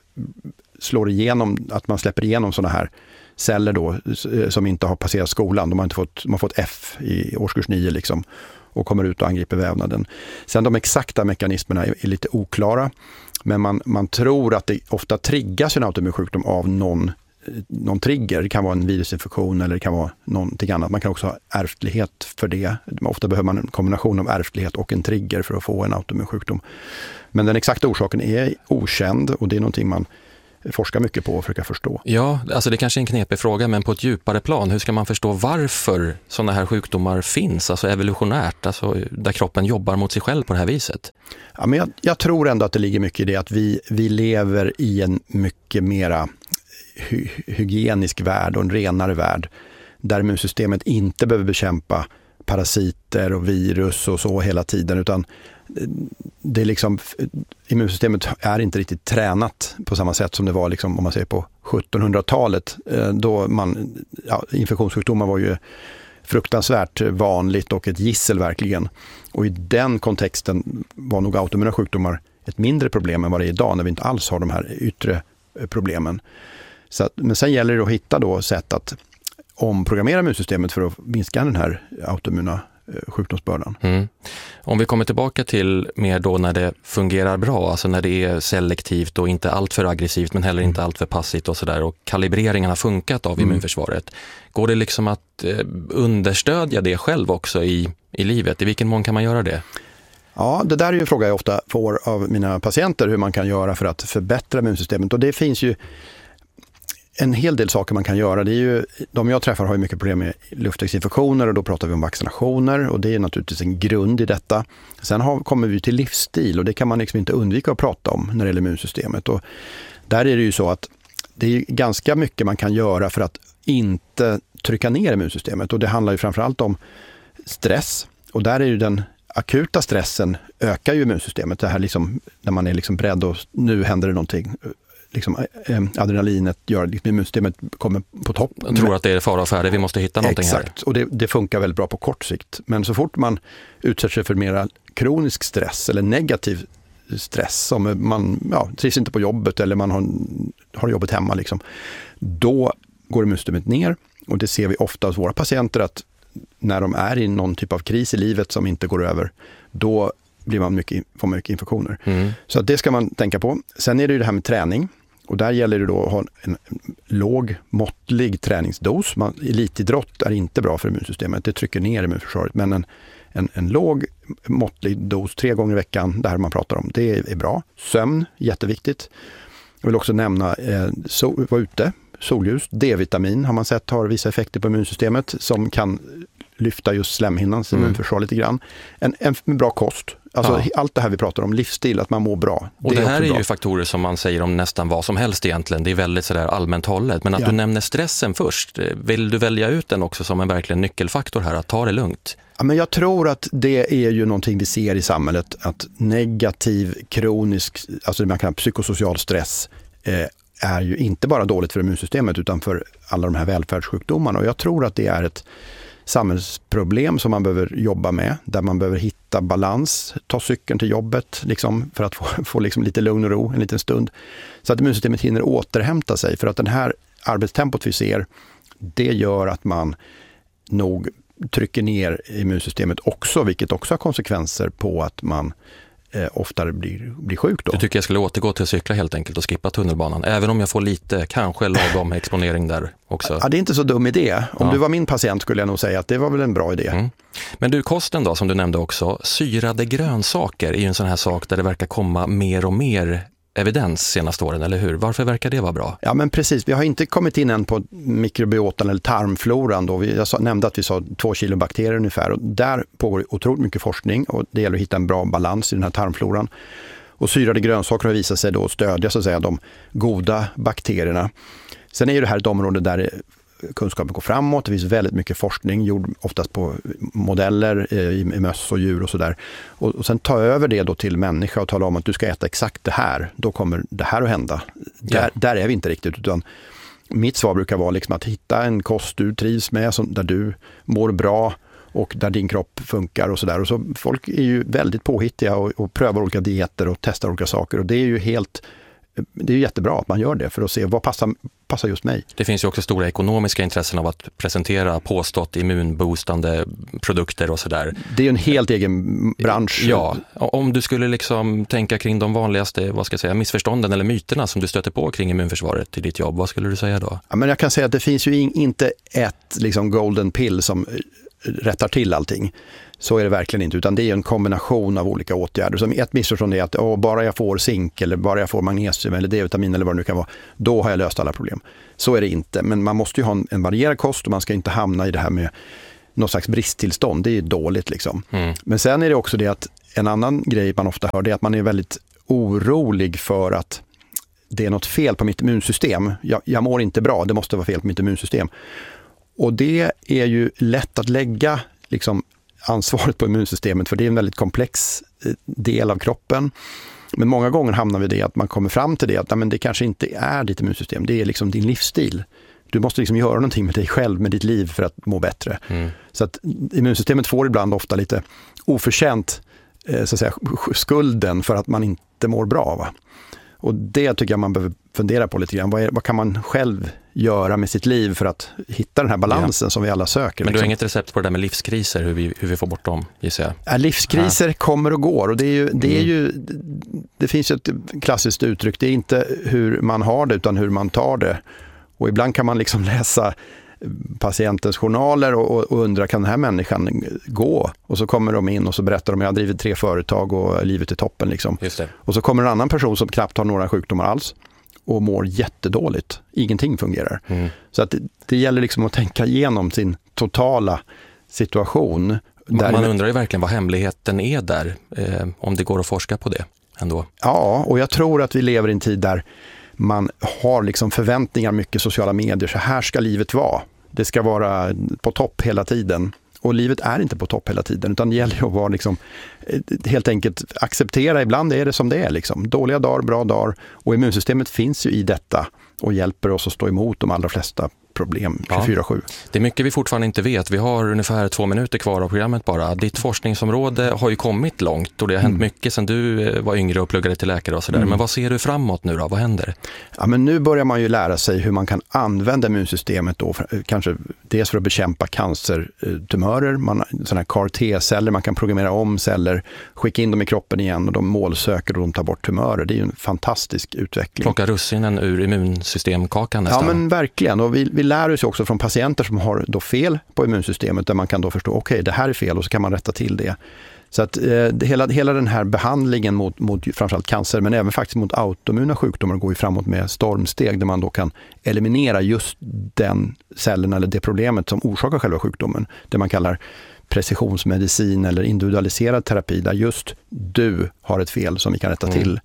slår igenom, att man släpper igenom sådana här celler då som inte har passerat skolan. De har inte fått, de har fått F i årskurs nio liksom och kommer ut och angriper vävnaden. Sen de exakta mekanismerna är, är lite oklara, men man, man tror att det ofta triggas en autoimmun sjukdom av någon någon trigger. Det kan vara en virusinfektion eller det kan vara någonting annat. Man kan också ha ärftlighet för det. Ofta behöver man en kombination av ärftlighet och en trigger för att få en autoimmun sjukdom. Men den exakta orsaken är okänd och det är någonting man forskar mycket på och försöka förstå. Ja, alltså det kanske är en knepig fråga, men på ett djupare plan, hur ska man förstå varför sådana här sjukdomar finns, alltså evolutionärt, alltså där kroppen jobbar mot sig själv på det här viset? Ja, men jag, jag tror ändå att det ligger mycket i det att vi, vi lever i en mycket mera hy, hygienisk värld och en renare värld där immunsystemet inte behöver bekämpa parasiter och virus och så hela tiden, utan det är liksom, immunsystemet är inte riktigt tränat på samma sätt som det var liksom, om man säger på sjuttonhundratalet, då man, ja, infektionssjukdomar var ju fruktansvärt vanligt och ett gissel verkligen. Och i den kontexten var nog autoimmuna sjukdomar ett mindre problem än vad det är idag när vi inte alls har de här yttre problemen. Så att, men sen gäller det att hitta då sätt att omprogrammera immunsystemet för att minska den här autoimmuna sjukdomsbördan. Mm. Om vi kommer tillbaka till mer då när det fungerar bra, alltså när det är selektivt och inte allt för aggressivt men heller inte allt för passivt och sådär, och kalibreringen har funkat av mm. immunförsvaret. Går det liksom att eh, understödja det själv också i, i livet? I vilken mån kan man göra det? Ja, det där är ju en fråga jag ofta får av mina patienter, hur man kan göra för att förbättra immunsystemet. Och det finns ju en hel del saker man kan göra. Det är ju, de jag träffar har ju mycket problem med luftvägsinfektioner och då pratar vi om vaccinationer och det är naturligtvis en grund i detta. Sen har, kommer vi till livsstil och det kan man liksom inte undvika att prata om när det gäller immunsystemet. Och där är det ju så att det är ganska mycket man kan göra för att inte trycka ner immunsystemet och det handlar ju framförallt om stress och där är ju den akuta stressen ökar ju immunsystemet. Det här liksom, när man är liksom beredd och nu händer det någonting. Liksom, eh, adrenalinet gör att immunsystemet kommer på topp. Jag tror att det är fara och färde, vi måste hitta någonting. Exakt, här. Exakt, och det, det funkar väldigt bra på kort sikt. Men så fort man utsätter sig för mera kronisk stress eller negativ stress, som man ja, trivs inte på jobbet eller man har, har jobbet hemma, liksom, då går immunsystemet ner. Och det ser vi ofta hos våra patienter att när de är i någon typ av kris i livet som inte går över, då blir man mycket, får man mycket infektioner. Mm. Så att det ska man tänka på. Sen är det ju det här med träning. Och där gäller det då att ha en låg, måttlig träningsdos. Man, elitidrott är inte bra för immunsystemet. Det trycker ner immunförsvaret. Men en, en, en låg, måttlig dos tre gånger i veckan, det här man pratar om, det är, är bra. Sömn, jätteviktigt. Jag vill också nämna eh, so, vara ute, solljus, D-vitamin har man sett har vissa effekter på immunsystemet som kan lyfta just slemhinnans mm. immunförsvar lite grann. En, en bra kost. Alltså ja. Allt det här vi pratar om, livsstil, att man mår bra. Och det, det här är bra. ju faktorer som man säger om nästan vad som helst egentligen. Det är väldigt sådär allmänt hållet. Men att ja. du nämner stressen först, vill du välja ut den också som en verkligen nyckelfaktor här, att ta det lugnt? Ja, men jag tror att det är ju någonting vi ser i samhället, att negativ, kronisk, alltså det man kan psykosocial stress eh, är ju inte bara dåligt för immunsystemet utan för alla de här välfärdssjukdomarna. Och jag tror att det är ett samhällsproblem som man behöver jobba med, där man behöver hitta balans, ta cykeln till jobbet liksom, för att få, få liksom lite lugn och ro en liten stund. Så att immunsystemet hinner återhämta sig, för att den här arbetstempot vi ser, det gör att man nog trycker ner immunsystemet också, vilket också har konsekvenser på att man eh, oftare blir, blir sjuk då. Du tycker jag skulle återgå till att cykla helt enkelt och skippa tunnelbanan, även om jag får lite, kanske lagom exponering där också? Ja, det är inte så dum idé. Om ja. du var min patient skulle jag nog säga att det var väl en bra idé. Mm. Men du, kosten då, som du nämnde också, syrade grönsaker är ju en sån här sak där det verkar komma mer och mer evidens senaste åren, eller hur? Varför verkar det vara bra? Ja, men precis. Vi har inte kommit in än på mikrobiotan eller tarmfloran. Då. Vi, jag nämnde att vi sa två kilo bakterier ungefär. Och där pågår otroligt mycket forskning och det gäller att hitta en bra balans i den här tarmfloran. Och syrade grönsaker har visat sig då stödja så att säga, de goda bakterierna. Sen är ju det här ett område där kunskapen går framåt. Det finns väldigt mycket forskning gjord oftast på modeller i, i möss och djur och sådär. Och, och sen ta över det då till människa och tala om att du ska äta exakt det här. Då kommer det här att hända. Där, ja. där är vi inte riktigt, utan mitt svar brukar vara liksom att hitta en kost du trivs med, som, där du mår bra och där din kropp funkar och sådär. Och så folk är ju väldigt påhittiga och, och prövar olika dieter och testar olika saker. Och det är ju helt det är ju jättebra att man gör det för att se vad passar, passar just mig. Det finns ju också stora ekonomiska intressen av att presentera påstått immunboostande produkter och sådär. Det är ju en helt egen bransch. Ja, om du skulle liksom tänka kring de vanligaste, vad ska jag säga, missförstånden eller myterna som du stöter på kring immunförsvaret i ditt jobb, vad skulle du säga då? Ja, men jag kan säga att det finns ju in, inte ett liksom golden pill som rättar till allting. Så är det verkligen inte, utan det är en kombination av olika åtgärder. Som ett missförstånd är att åh, bara jag får zink eller bara jag får magnesium eller D-vitamin eller vad det nu kan vara, då har jag löst alla problem. Så är det inte, men man måste ju ha en, en varierad kost och man ska inte hamna i det här med någon slags bristtillstånd. Det är dåligt liksom. Mm. Men sen är det också det att en annan grej man ofta hör, det är att man är väldigt orolig för att det är något fel på mitt immunsystem. Jag, jag mår inte bra, det måste vara fel på mitt immunsystem. Och det är ju lätt att lägga liksom ansvaret på immunsystemet, för det är en väldigt komplex del av kroppen. Men många gånger hamnar vi i det att man kommer fram till det att nej, men det kanske inte är ditt immunsystem, det är liksom din livsstil. Du måste liksom göra någonting med dig själv, med ditt liv för att må bättre. Mm. Så att immunsystemet får ibland ofta lite oförtjänt så att säga, skulden för att man inte mår bra. Va? Och det tycker jag man behöver fundera på lite grann. Vad, är, vad kan man själv göra med sitt liv för att hitta den här balansen ja. som vi alla söker? Men du liksom. har inget recept på det där med livskriser, hur vi, hur vi får bort dem, gissar jag? Ja, livskriser ja. kommer och går. Och det, är ju, det, är ju, det finns ju ett klassiskt uttryck. Det är inte hur man har det utan hur man tar det. Och ibland kan man liksom läsa patientens journaler och, och undra, kan den här människan gå? Och så kommer de in och så berättar de, jag har drivit tre företag och livet är toppen. Liksom. Just det. Och så kommer en annan person som knappt har några sjukdomar alls och mår jättedåligt. Ingenting fungerar. Mm. Så att det, det gäller liksom att tänka igenom sin totala situation. Man, man undrar ju verkligen vad hemligheten är där, eh, om det går att forska på det ändå. Ja, och jag tror att vi lever i en tid där man har liksom förväntningar, mycket sociala medier. Så här ska livet vara. Det ska vara på topp hela tiden. Och livet är inte på topp hela tiden, utan det gäller att vara liksom, helt enkelt acceptera, ibland är det som det är. Liksom. Dåliga dagar, bra dagar. Och immunsystemet finns ju i detta och hjälper oss att stå emot de allra flesta problem tjugofyra sju. Ja, det är mycket vi fortfarande inte vet. Vi har ungefär två minuter kvar av programmet bara. Ditt forskningsområde har ju kommit långt och det har hänt mm. mycket sedan du var yngre och pluggade till läkare och sådär. Mm. Men vad ser du framåt nu då? Vad händer? Ja, men nu börjar man ju lära sig hur man kan använda immunsystemet då, för, kanske dels för att bekämpa cancertumörer, man, sådana här C A R T-celler, man kan programmera om celler, skicka in dem i kroppen igen och de målsöker och de tar bort tumörer. Det är ju en fantastisk utveckling. Plocka russinen ur immunsystemkakan nästan. Ja, men verkligen. Och vi, vi lär oss också från patienter som har då fel på immunsystemet, där man kan då förstå, okej, okay, det här är fel och så kan man rätta till det. Så att eh, hela, hela den här behandlingen mot, mot framförallt cancer, men även faktiskt mot autoimmuna sjukdomar går ju framåt med stormsteg, där man då kan eliminera just den cellen eller det problemet som orsakar själva sjukdomen. Det man kallar precisionsmedicin eller individualiserad terapi, där just du har ett fel som vi kan rätta mm. till.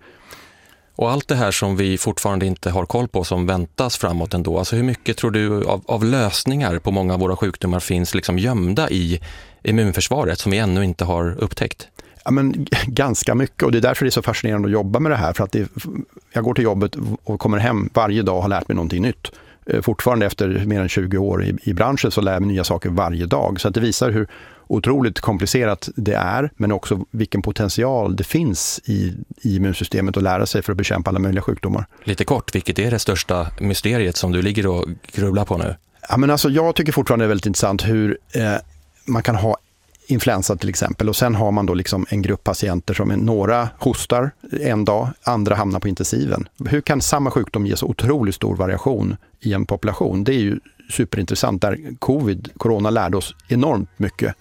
Och allt det här som vi fortfarande inte har koll på, som väntas framåt ändå, alltså hur mycket tror du av, av lösningar på många av våra sjukdomar finns liksom gömda i immunförsvaret som vi ännu inte har upptäckt? Ja, men ganska mycket, och det är därför det är så fascinerande att jobba med det här, för att det, jag går till jobbet och kommer hem varje dag och har lärt mig någonting nytt. Fortfarande efter mer än tjugo år i, i branschen så lär jag mig nya saker varje dag, så att det visar hur otroligt komplicerat det är, men också vilken potential det finns i, i immunsystemet att lära sig för att bekämpa alla möjliga sjukdomar. Lite kort, vilket är det största mysteriet som du ligger och grubblar på nu? Ja, men alltså, jag tycker fortfarande det är väldigt intressant hur eh, man kan ha influensa till exempel, och sen har man då liksom en grupp patienter som är, några hostar en dag, andra hamnar på intensiven. Hur kan samma sjukdom ge så otroligt stor variation i en population? Det är ju superintressant, där covid, corona lärde oss enormt mycket.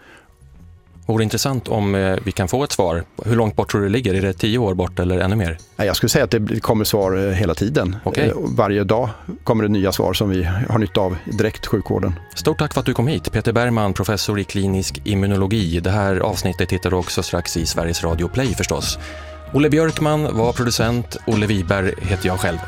Vore intressant om eh, vi kan få ett svar. Hur långt bort tror du det ligger? Är det tio år bort eller ännu mer? Jag skulle säga att det kommer svar eh, hela tiden. Okay. Eh, varje dag kommer det nya svar som vi har nytta av direkt sjukvården. Stort tack för att du kom hit. Peter Bergman, professor i klinisk immunologi. Det här avsnittet hittar du också strax i Sveriges Radio Play förstås. Olle Björkman var producent. Olle Wiberg heter jag själv.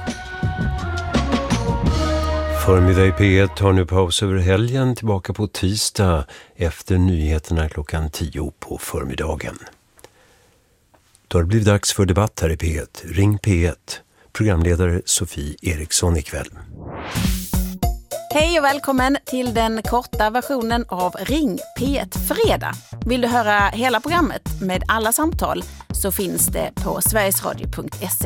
Förmiddag i P ett tar nu paus över helgen, tillbaka på tisdag efter nyheterna klockan tio på förmiddagen. Då har det blivit dags för debatt här i P ett. Ring P ett. Programledare Sofie Eriksson ikväll. Hej och välkommen till den korta versionen av Ring P ett Fredag. Vill du höra hela programmet med alla samtal så finns det på sverigesradio punkt se.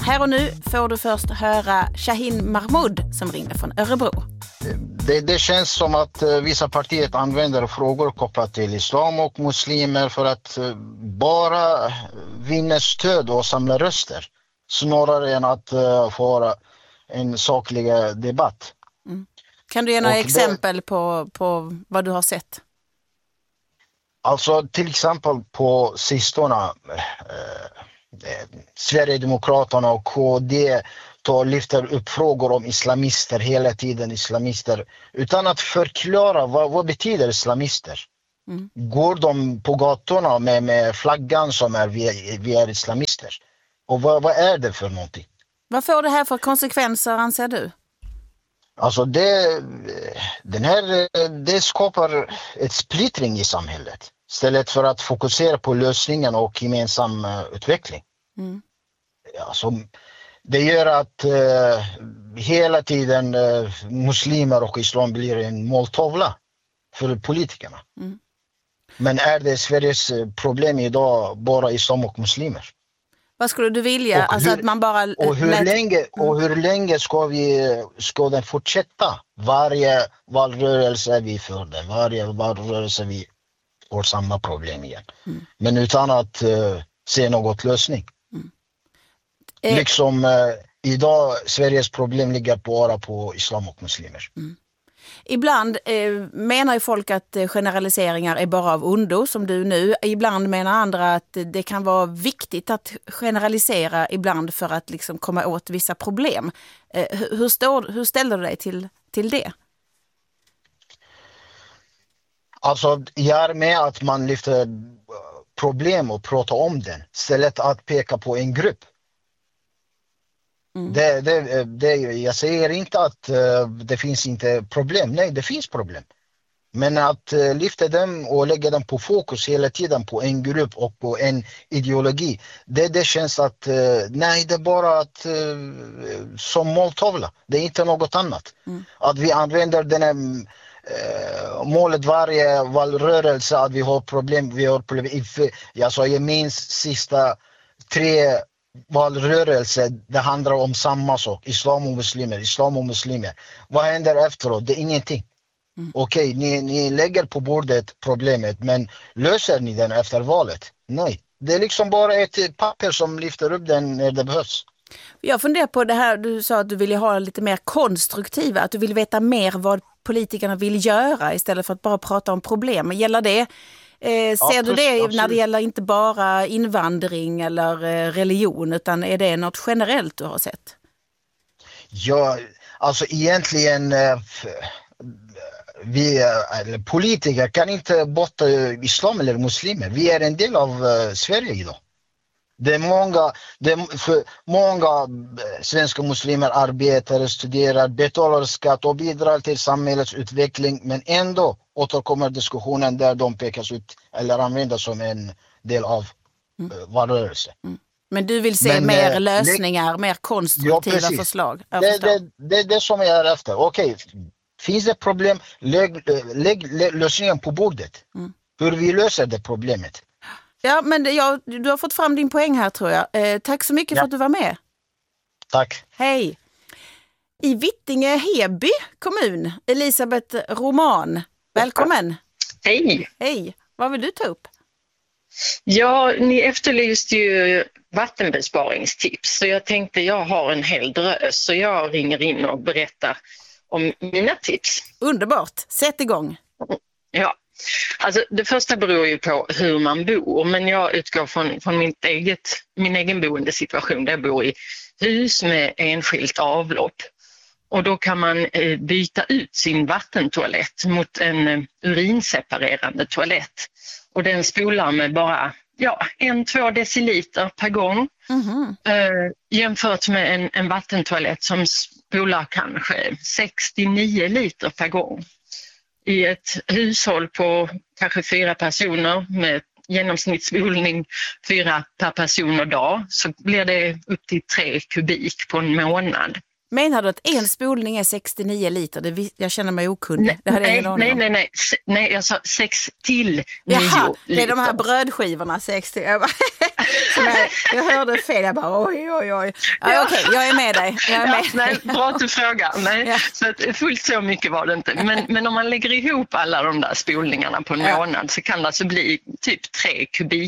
Här och nu får du först höra Shahin Mahmoud som ringde från Örebro. Det, det känns som att uh, vissa partier använder frågor kopplat till islam och muslimer för att uh, bara vinna stöd och samla röster. Snarare än att uh, få en saklig debatt. Mm. Kan du ge några och exempel det, på, på vad du har sett? Alltså till exempel på sistone uh, Sverigedemokraterna och K D tar, lyfter upp frågor om islamister hela tiden, islamister, utan att förklara vad, vad betyder islamister. Mm. Går de på gatorna med, med flaggan som är vi, vi är islamister? Och vad, vad är det för någonting? Vad får det här för konsekvenser, anser du? Alltså det, den här, det skapar ett splittring i samhället istället för att fokusera på lösningen och gemensam utveckling. Mm. Alltså, det gör att uh, hela tiden uh, muslimer och islam blir en måltavla för politikerna. Mm. Men är det Sveriges problem idag bara islam och muslimer? Vad skulle du vilja? Och alltså hur, att man bara och hur lät... länge, och hur länge ska, vi, ska den fortsätta? Varje valrörelse vi för den. Varje valrörelse vi får samma problem igen. Mm. Men utan att uh, se något lösning. Mm. Eh. Liksom uh, idag Sveriges problem ligger bara på islam och muslimer. Mm. Ibland eh, menar ju folk att generaliseringar är bara av ondo, som du nu. Ibland menar andra att det kan vara viktigt att generalisera ibland för att liksom komma åt vissa problem. Eh, hur, står, hur ställer du dig till, till det? Alltså, jag är med att man lyfter problem och pratar om den istället att peka på en grupp. Mm. Det, det, det, jag säger inte att uh, det finns inte problem. Nej, det finns problem. Men att uh, lyfta dem och lägga dem på fokus hela tiden på en grupp och på en ideologi. Det, det känns att uh, nej, det är bara att, uh, som måltavla. Det är inte något annat. Mm. Att vi använder den här uh, målet varje valrörelse att vi har problem. Vi har problem. Alltså, jag minns sista tre valrörelse, det handlar om samma sak. Islam och muslimer, islam och muslimer. Vad händer efteråt? Det är ingenting. Mm. Okej, okay, ni, ni lägger på bordet problemet, men löser ni den efter valet? Nej. Det är liksom bara ett papper som lyfter upp den när det behövs. Jag funderar på det här, du sa att du ville ha lite mer konstruktiva, att du vill veta mer vad politikerna vill göra istället för att bara prata om problem. Gäller det? Eh, ser ja, du det absolut. När det gäller inte bara invandring eller eh, religion, utan är det något generellt du har sett? Ja, alltså egentligen eh, vi eh, politiker kan inte borta islam eller muslimer. Vi är en del av eh, Sverige idag. Det är många, det är för många svenska muslimer arbetar, studerar, betalar skatt och bidrar till samhällets utveckling, men ändå återkommer diskussionen där de pekas ut eller användas som en del av mm. uh, valrörelse. Mm. Men du vill se men, mer äh, lösningar, det, mer konstruktiva ja, förslag? Det, det, det är det som jag är efter. Okej, finns det problem, lägg, lägg, lägg lösningen på bordet. Mm. Hur vi löser det problemet. Ja, men jag, du har fått fram din poäng här, tror jag. Eh, tack så mycket ja. för att du var med. Tack. Hej. I Vittinge-Heby kommun, Elisabeth Roman. Välkommen. Hej. Hej. Vad vill du ta upp? Ja, ni efterlyste ju vattenbesparingstips. Så jag tänkte jag har en hel drös. Så jag ringer in och berättar om mina tips. Underbart. Sätt igång. Ja. Alltså det första beror ju på hur man bor, men jag utgår från, från mitt eget, min egen boendesituation där jag bor i hus med enskilt avlopp. Och då kan man eh, byta ut sin vattentoalett mot en eh, urinseparerande toalett. Och den spolar med bara ja, en, två deciliter per gång. Mm-hmm. eh, jämfört med en, en vattentoalett som spolar kanske sextionio liter per gång. I ett hushåll på kanske fyra personer med genomsnittsspolning fyra per person och dag så blir det upp till tre kubik på en månad. Menar du att en spolning är sextionio liter? Det, jag känner mig okunnig. Nej, det hade nej, ingen nej, nej, nej, nej, jag sa sex till Jaha, nio liter. Det är de här brödskivorna, sextio. Som jag, jag hörde fel, jag bara oj, oj, oj. Ja, ja. Okej, jag är med dig. Jag är med. Ja, nej, bra att du frågar. Nej, ja. Så att, fullt så mycket var det inte. Men, men om man lägger ihop alla de där spolningarna på en ja. månad så kan det alltså bli typ tre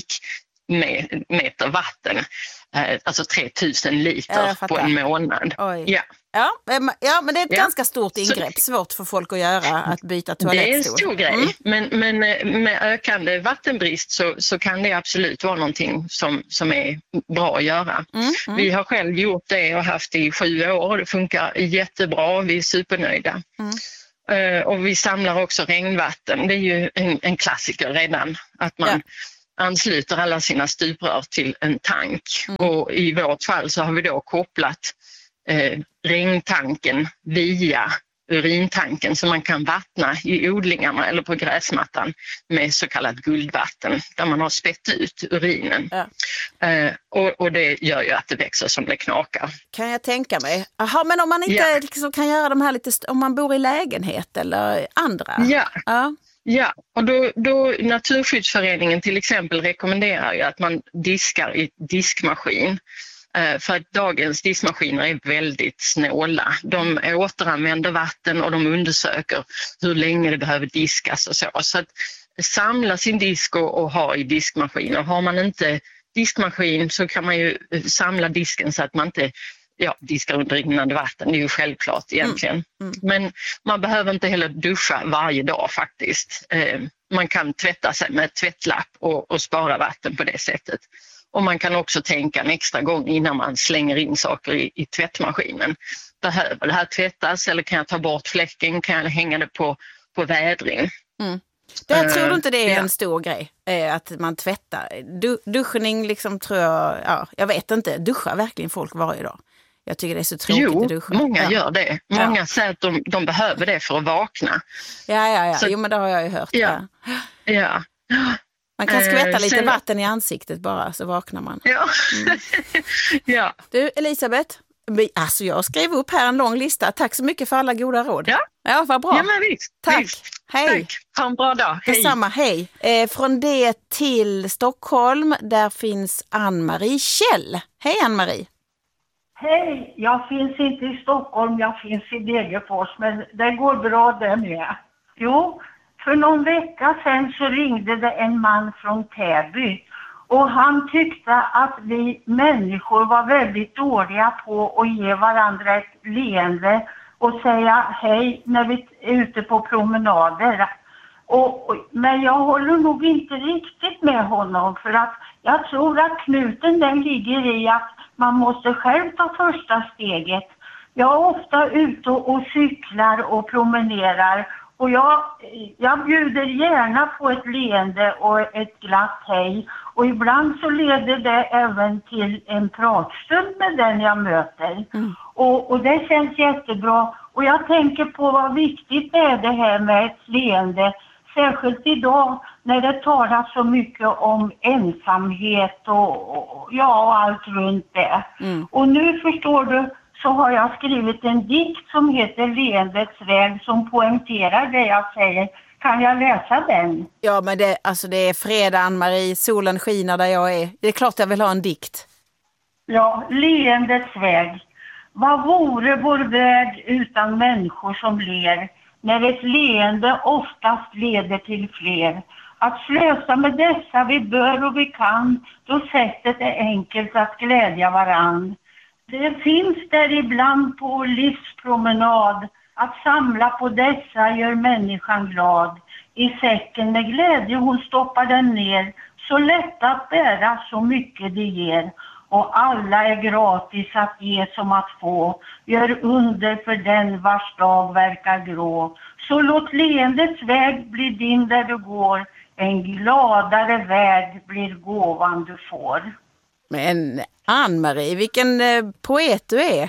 kubikmeter vatten. Alltså tre tusen liter på en månad. Oj. Ja. Ja, ja, men det är ett ja. ganska stort ingrepp. Svårt för folk att göra, att byta toalettstol. Det är en stor grej, mm. men, men med ökande vattenbrist så, så kan det absolut vara någonting som, som är bra att göra. Mm. Mm. Vi har själv gjort det och haft det i sju år. Det funkar jättebra, vi är supernöjda. Mm. Uh, och vi samlar också regnvatten. Det är ju en, en klassiker redan, att man... Ja. ansluter alla sina stuprör till en tank. Mm. Och i vårt fall så har vi då kopplat eh, regntanken via urintanken så man kan vattna i odlingarna eller på gräsmattan med så kallat guldvatten där man har spett ut urinen. Ja. Eh, och, och det gör ju att det växer som det knakar. Kan jag tänka mig. Aha, men om man inte ja. liksom kan göra de här lite, om man bor i lägenhet eller andra? Ja. Ja. Ja, och då, då Naturskyddsföreningen till exempel rekommenderar ju att man diskar i diskmaskin. Eh, för att dagens diskmaskiner är väldigt snåla. De återanvänder vatten och de undersöker hur länge det behöver diskas och så. Så att samla sin disk och, och ha i diskmaskiner. Har man inte diskmaskin så kan man ju samla disken så att man inte... Ja, diskar under rinnande vatten, det är ju självklart egentligen. Mm. Mm. Men man behöver inte heller duscha varje dag faktiskt. Eh, man kan tvätta sig med tvättlapp och, och spara vatten på det sättet. Och man kan också tänka en extra gång innan man slänger in saker i, i tvättmaskinen. Behöver det här tvättas eller kan jag ta bort fläcken? Kan jag hänga det på, på vädring? Mm. Det uh, tror du inte det är ja. en stor grej? Eh, att man tvättar? Du, duschning liksom tror jag, ja, jag vet inte. Duschar verkligen folk varje dag? Jag tycker det är så tråkigt jo, att duscha. många ja. gör det. Många ja. säger att de, de behöver det för att vakna. Ja, ja, ja. Så, jo, men det har jag ju hört. Ja. Ja. ja. Man kan skvätta eh, lite sen... vatten i ansiktet bara så vaknar man. Ja. Mm. ja. Du, Elisabeth, alltså jag skrev upp här en lång lista. Tack så mycket för alla goda råd. Ja, ja vad bra. Ja, men visst. Tack. Visst. Hej. Tack. Ha en bra dag. Hej. Detsamma, hej. Eh, från det till Stockholm, där finns Ann-Marie Kjell. Hej Ann-Marie. Hej, jag finns inte i Stockholm, jag finns i Degerfors, men det går bra det med. Jo, för någon vecka sedan så ringde det en man från Täby och han tyckte att vi människor var väldigt dåliga på att ge varandra ett leende och säga hej när vi är ute på promenader. Och, och, men jag håller nog inte riktigt med honom för att jag tror att knuten den ligger i att man måste själv ta första steget. Jag är ofta ute och cyklar och promenerar och jag, jag bjuder gärna på ett leende och ett glatt hej. Och ibland så leder det även till en pratstund med den jag möter. Mm. Och, och det känns jättebra. Och jag tänker på vad viktigt är det här med ett leende. Särskilt idag när det talas så mycket om ensamhet och, och, ja, och allt runt det. Mm. Och nu förstår du så har jag skrivit en dikt som heter Leendets väg som poängterar det jag säger. Kan jag läsa den? Ja, men det, alltså det är fredag, Ann-Marie. Solen skiner där jag är. Det är klart jag vill ha en dikt. Ja, Leendets väg. Vad vore vår väg utan människor som ler? När ett leende oftast leder till fler. Att slösa med dessa vi bör och vi kan, då sättet är enkelt att glädja varann. Det finns där ibland på livspromenad, att samla på dessa gör människan glad. I säcken med glädje hon stoppar den ner, så lätt att bära så mycket det ger. Och alla är gratis att ge som att få, gör under för den vars dag verkar grå. Så låt leendets väg bli din där du går, en gladare väg blir gåvan du får. Men Ann-Marie, vilken eh, poet du är.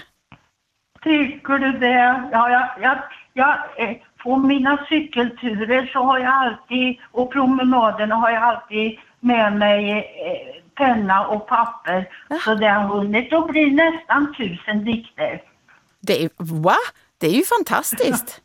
Tycker du det? Ja, jag, jag, jag, eh, på mina cykelturer så har jag alltid, och promenaderna har jag alltid med mig eh, penna och papper. Ja. Så det har hunnit att bli nästan tusen dikter. Det är, va? Det är ju fantastiskt.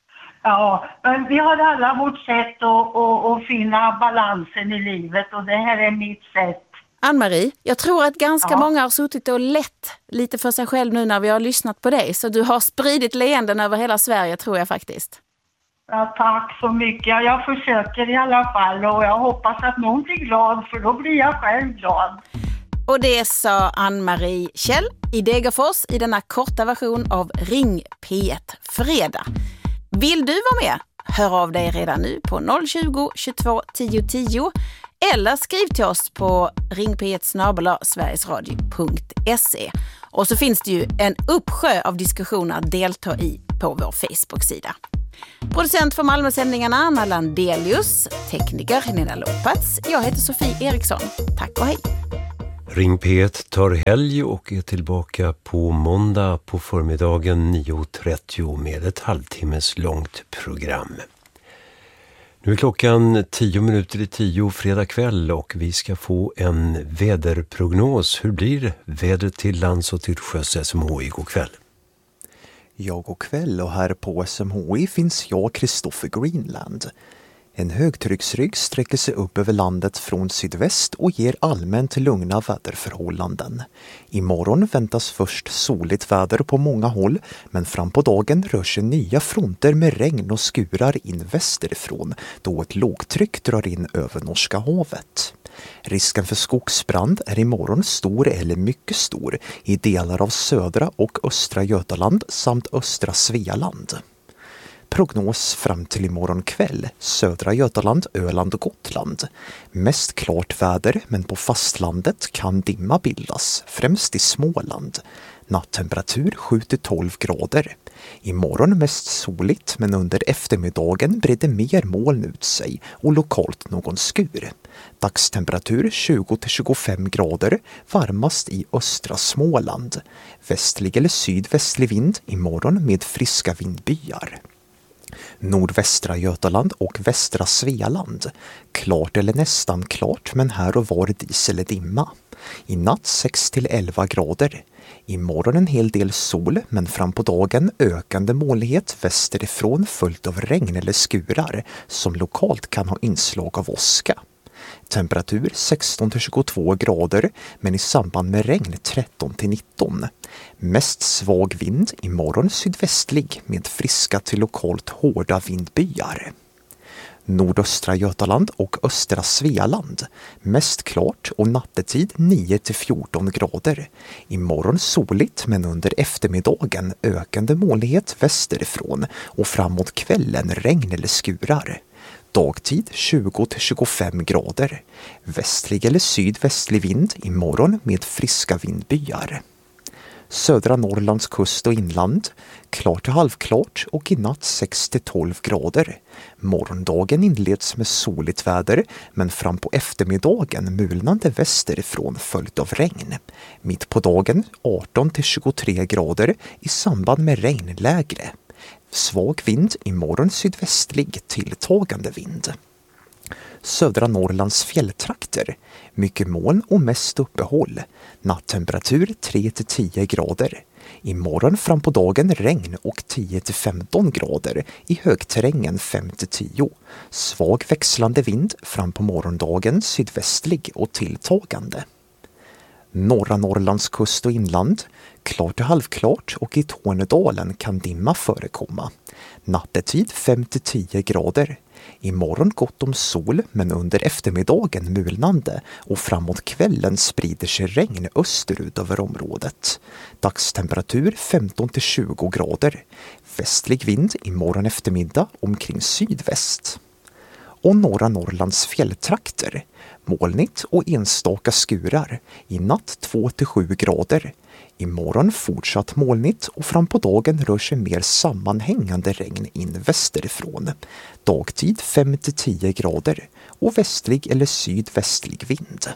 Ja, men vi har alla vårt sätt att, att, att finna balansen i livet och det här är mitt sätt. Ann-Marie, jag tror att ganska Ja. många har suttit och lett lite för sig själv nu när vi har lyssnat på dig. Så du har spridit leenden över hela Sverige, tror jag faktiskt. Ja, tack så mycket. Jag försöker i alla fall och jag hoppas att någon blir glad, för då blir jag själv glad. Och det sa Ann-Marie Kjell i Degerfors i denna korta version av Ring P ett Fredag. Vill du vara med? Hör av dig redan nu på noll tjugo, tjugotvå, tio tio eller skriv till oss på ring p ett snabel-a sverigesradio punkt se. Och så finns det ju en uppsjö av diskussioner att delta i på vår Facebook-sida. Producent för Malmösändningarna Anna Landelius, tekniker Helena Lopats. Jag heter Sofie Eriksson. Tack och hej! Ring P ett tar helg och är tillbaka på måndag på förmiddagen nio trettio med ett halvtimmes långt program. Nu är klockan tio minuter i tio fredag kväll och vi ska få en väderprognos. Hur blir vädret till lands och till sjöss S M H I god kväll? Ja, god kväll, och här på S M H I finns jag, Kristoffer Greenland. En högtrycksrygg sträcker sig upp över landet från sydväst och ger allmänt lugna väderförhållanden. Imorgon väntas först soligt väder på många håll, men fram på dagen rör sig nya fronter med regn och skurar in västerifrån då ett lågtryck drar in över Norska havet. Risken för skogsbrand är imorgon stor eller mycket stor i delar av södra och östra Götaland samt östra Svealand. Prognos fram till imorgon kväll, södra Götaland, Öland och Gotland. Mest klart väder, men på fastlandet kan dimma bildas, främst i Småland. Nattemperatur sju till tolv grader. Imorgon mest soligt, men under eftermiddagen breder mer moln ut sig och lokalt någon skur. Dagstemperatur tjugo till tjugofem grader, varmast i östra Småland. Västlig eller sydvästlig vind imorgon med friska vindbyar. Nordvästra Götaland och västra Svealand. Klart eller nästan klart, men här och var dis eller dimma. I natt sex till elva grader. Imorgon en hel del sol, men fram på dagen ökande molnighet västerifrån följt av regn eller skurar som lokalt kan ha inslag av åska. Temperatur sexton till tjugotvå grader, men i samband med regn tretton till nitton. Mest svag vind, imorgon sydvästlig med friska till lokalt hårda vindbyar. Nordöstra Götaland och östra Svealand. Mest klart och nattetid nio till fjorton grader. Imorgon soligt, men under eftermiddagen ökande molnighet västerifrån och framåt kvällen regn eller skurar. Dagtid tjugo till tjugofem grader. Västlig eller sydvästlig vind imorgon med friska vindbyar. Södra Norrlands kust och inland. Klart till halvklart och i natt sex till tolv grader. Morgondagen inleds med soligt väder, men fram på eftermiddagen mulnande västerifrån följt av regn. Mitt på dagen arton till tjugotre grader i samband med regnläge. Svag vind imorgon sydvästlig tilltagande vind. Södra Norrlands fjälltrakter. Mycket moln och mest uppehåll. Nattemperatur tre till tio grader. Imorgon fram på dagen regn och tio till femton grader. I högterrängen fem till tio. Svag växlande vind fram på morgondagen sydvästlig och tilltagande. Norra Norrlands kust och inland. Klart till halvklart och i Tornedalen kan dimma förekomma. Nattetid fem till tio grader. Imorgon gott om sol, men under eftermiddagen mulnande och framåt kvällen sprider sig regn österut över området. Dagstemperatur femton till tjugo grader. Västlig vind imorgon eftermiddag omkring sydväst. Och norra Norrlands fjälltrakter. Molnigt och enstaka skurar. I natt två till sju grader. Imorgon fortsatt molnigt och fram på dagen rör sig mer sammanhängande regn in västerifrån. Dagtid fem till tio grader och västlig eller sydvästlig vind.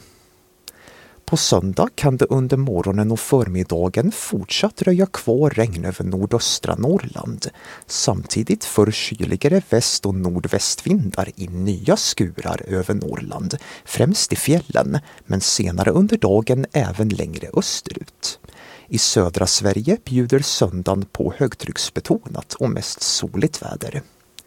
På söndag kan det under morgonen och förmiddagen fortsatt röja kvar regn över nordöstra Norrland. Samtidigt för kyligare väst- och nordvästvindar in nya skurar över Norrland, främst i fjällen, men senare under dagen även längre österut. I södra Sverige bjuder söndagen på högtrycksbetonat och mest soligt väder.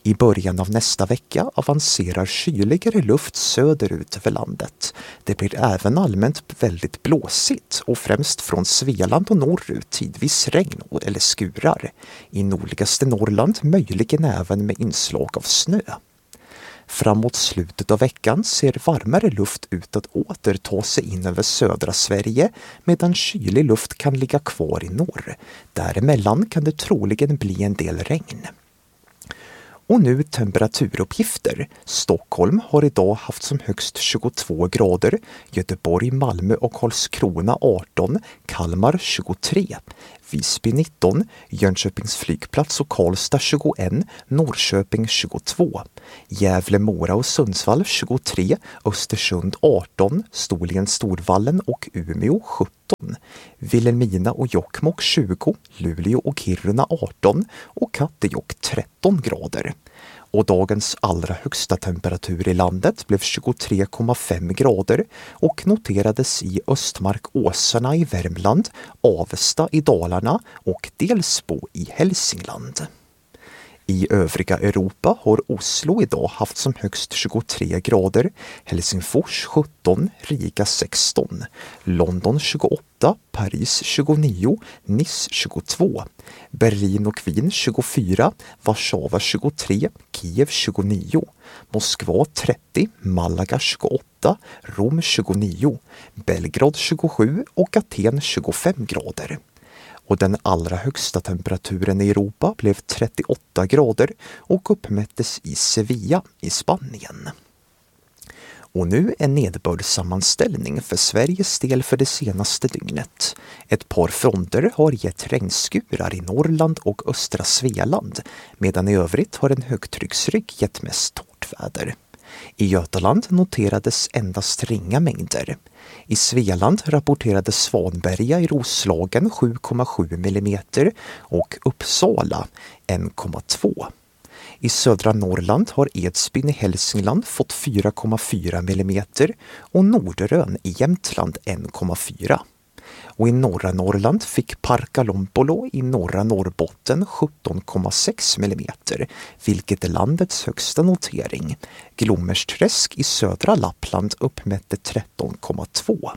I början av nästa vecka avancerar kyligare luft söderut över landet. Det blir även allmänt väldigt blåsigt och främst från Svealand och norrut tidvis regn eller skurar. I nordligaste Norrland möjligen även med inslag av snö. Framåt slutet av veckan ser varmare luft ut att åter ta sig in över södra Sverige medan kylig luft kan ligga kvar i norr. Däremellan kan det troligen bli en del regn. Och nu temperaturuppgifter. Stockholm har idag haft som högst tjugotvå grader, Göteborg, Malmö och Karlskrona arton, Kalmar tjugotre, Visby nitton, Jönköpings flygplats och Karlstad tjugoett, Norrköping tjugotvå, Gävle, Mora och Sundsvall tjugotre, Östersund arton, Storlien, Storvallen och Umeå sjutton, Vilhelmina och Jokkmokk tjugo, Luleå och Kiruna arton och Kattejock tretton grader. Och dagens allra högsta temperatur i landet blev tjugotre komma fem grader och noterades i Östmark-Åsarna i Värmland, Avesta i Dalarna och Delsbo i Hälsingland. I övriga Europa har Oslo idag haft som högst tjugotre grader, Helsingfors sjutton, Riga sexton, London tjugoåtta, Paris tjugonio, Nice tjugotvå, Berlin och Wien tjugofyra, Warszawa tjugotre, Kiev tjugonio, Moskva trettio, Malaga tjugoåtta, Rom tjugonio, Belgrad tjugosju och Aten tjugofem grader. Och den allra högsta temperaturen i Europa blev trettioåtta grader och uppmättes i Sevilla i Spanien. Och nu en nederbördssammanställning för Sveriges del för det senaste dygnet. Ett par fronter har gett regnskurar i Norrland och östra Svealand, medan i övrigt har en högtrycksrygg gett mest torrt väder. I Götaland noterades endast ringa mängder. I Svealand rapporterade Svanberga i Roslagen sju komma sju millimeter och Uppsala en komma två. I södra Norrland har Edsbyn i Hälsingland fått fyra komma fyra millimeter och Norderön i Jämtland en komma fyra. Och i norra Norrland fick Parkalompolo i norra Norrbotten sjutton komma sex millimeter, vilket är landets högsta notering. Glommersträsk i södra Lappland uppmätte tretton komma två.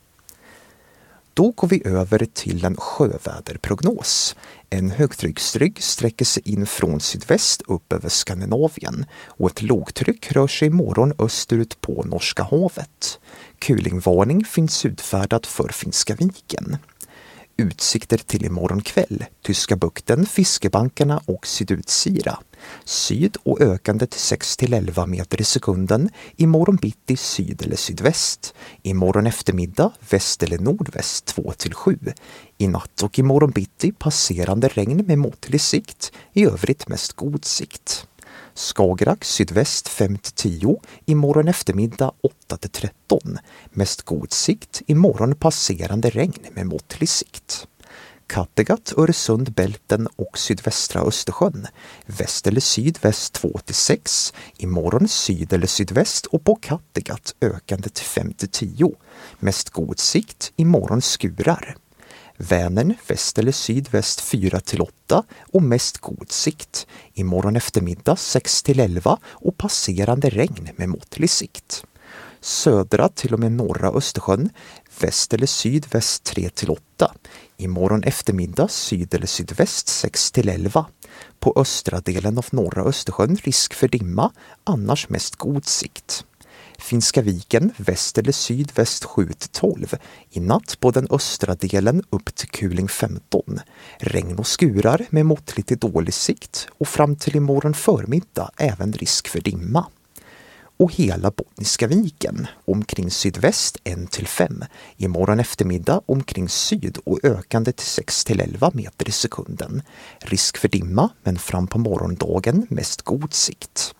Då går vi över till en sjöväderprognos. En högtrycksrygg sträcker sig in från sydväst upp över Skandinavien och ett lågtryck rör sig imorgon österut på Norska havet. Kulingvarning finns utfärdad för Finska viken. Utsikter till imorgon kväll, Tyska bukten, Fiskebankarna och Sydutsira. Syd och ökande till sex till elva meter i sekunden. Imorgon bitti syd eller sydväst. Imorgon eftermiddag väst eller nordväst två till sju. I natt och imorgon bitti passerande regn med måttlig sikt. I övrigt mest god sikt. Skagerrak sydväst fem till tio, imorgon eftermiddag åtta till tretton. Mest god sikt, imorgon passerande regn med måttlig sikt. Kattegatt, Öresund, Bälten och sydvästra Östersjön. Väst eller sydväst två till sex, imorgon syd eller sydväst och på Kattegatt ökande till fem till tio. Mest god sikt, imorgon skurar. Vänern väst eller sydväst fyra till åtta och mest god sikt. Imorgon eftermiddag sex till elva och passerande regn med måttlig sikt. Södra till och med norra Östersjön väst eller sydväst tre till åtta. Imorgon eftermiddag syd eller sydväst sex till elva. På östra delen av norra Östersjön risk för dimma, annars mest god sikt. Finska viken väst eller sydväst sju till tolv. I natt på den östra delen upp till kuling femton. Regn och skurar med måttligt till dålig sikt och fram till imorgon förmiddag även risk för dimma. Och hela Bottniska viken omkring sydväst ett till fem. Imorgon eftermiddag omkring syd och ökande till sex till elva meter i sekunden. Risk för dimma men fram på morgondagen mest god sikt.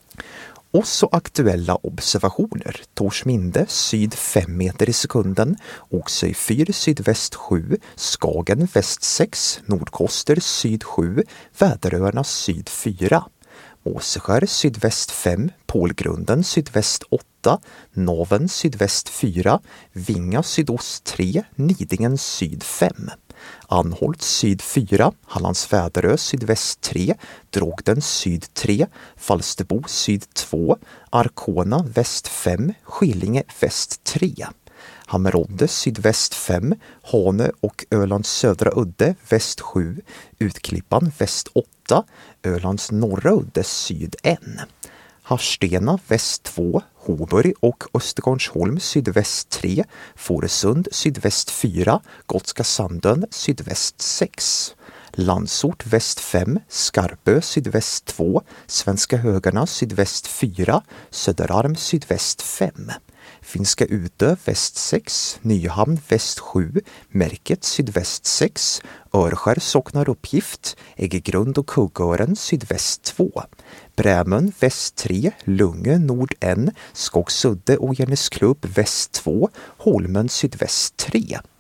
Och så aktuella observationer. Torsminde syd fem meter i sekunden, Oxöj fyr sydväst sju, Skagen väst sex, Nordkoster syd sju, Väderöarna syd fyra. Måseskär sydväst fem, Pålgrunden sydväst åtta, Naven sydväst fyra, Vinga sydost tre, Nidingen syd fem. Anholt syd fyra, Hallands Väderö sydväst tre, Drogden syd tre, Falsterbo syd två, Arkona väst fem, Skillinge väst tre. Hammerodde sydväst fem, Hane och Ölands södra udde väst sju, Utklippan väst åtta, Ölands norra udde syd ett. Harstena väst två, Hoburg och Östergårdsholm sydväst tre, Fårösund sydväst fyra, Gotska Sandön sydväst sex. Landsort väst fem, Skarpö sydväst två, Svenska Högarna sydväst fyra, Söderarm sydväst fem. Finska Utö väst sex, Nyhamn väst sju, Märket sydväst sex, Örskär socknar uppgift, Äggegrund och Kuggören sydväst två. Brämön väst tre, Lunge nord ett, Skogsudde och Järnesklubb väst två, Holmen sydväst tre.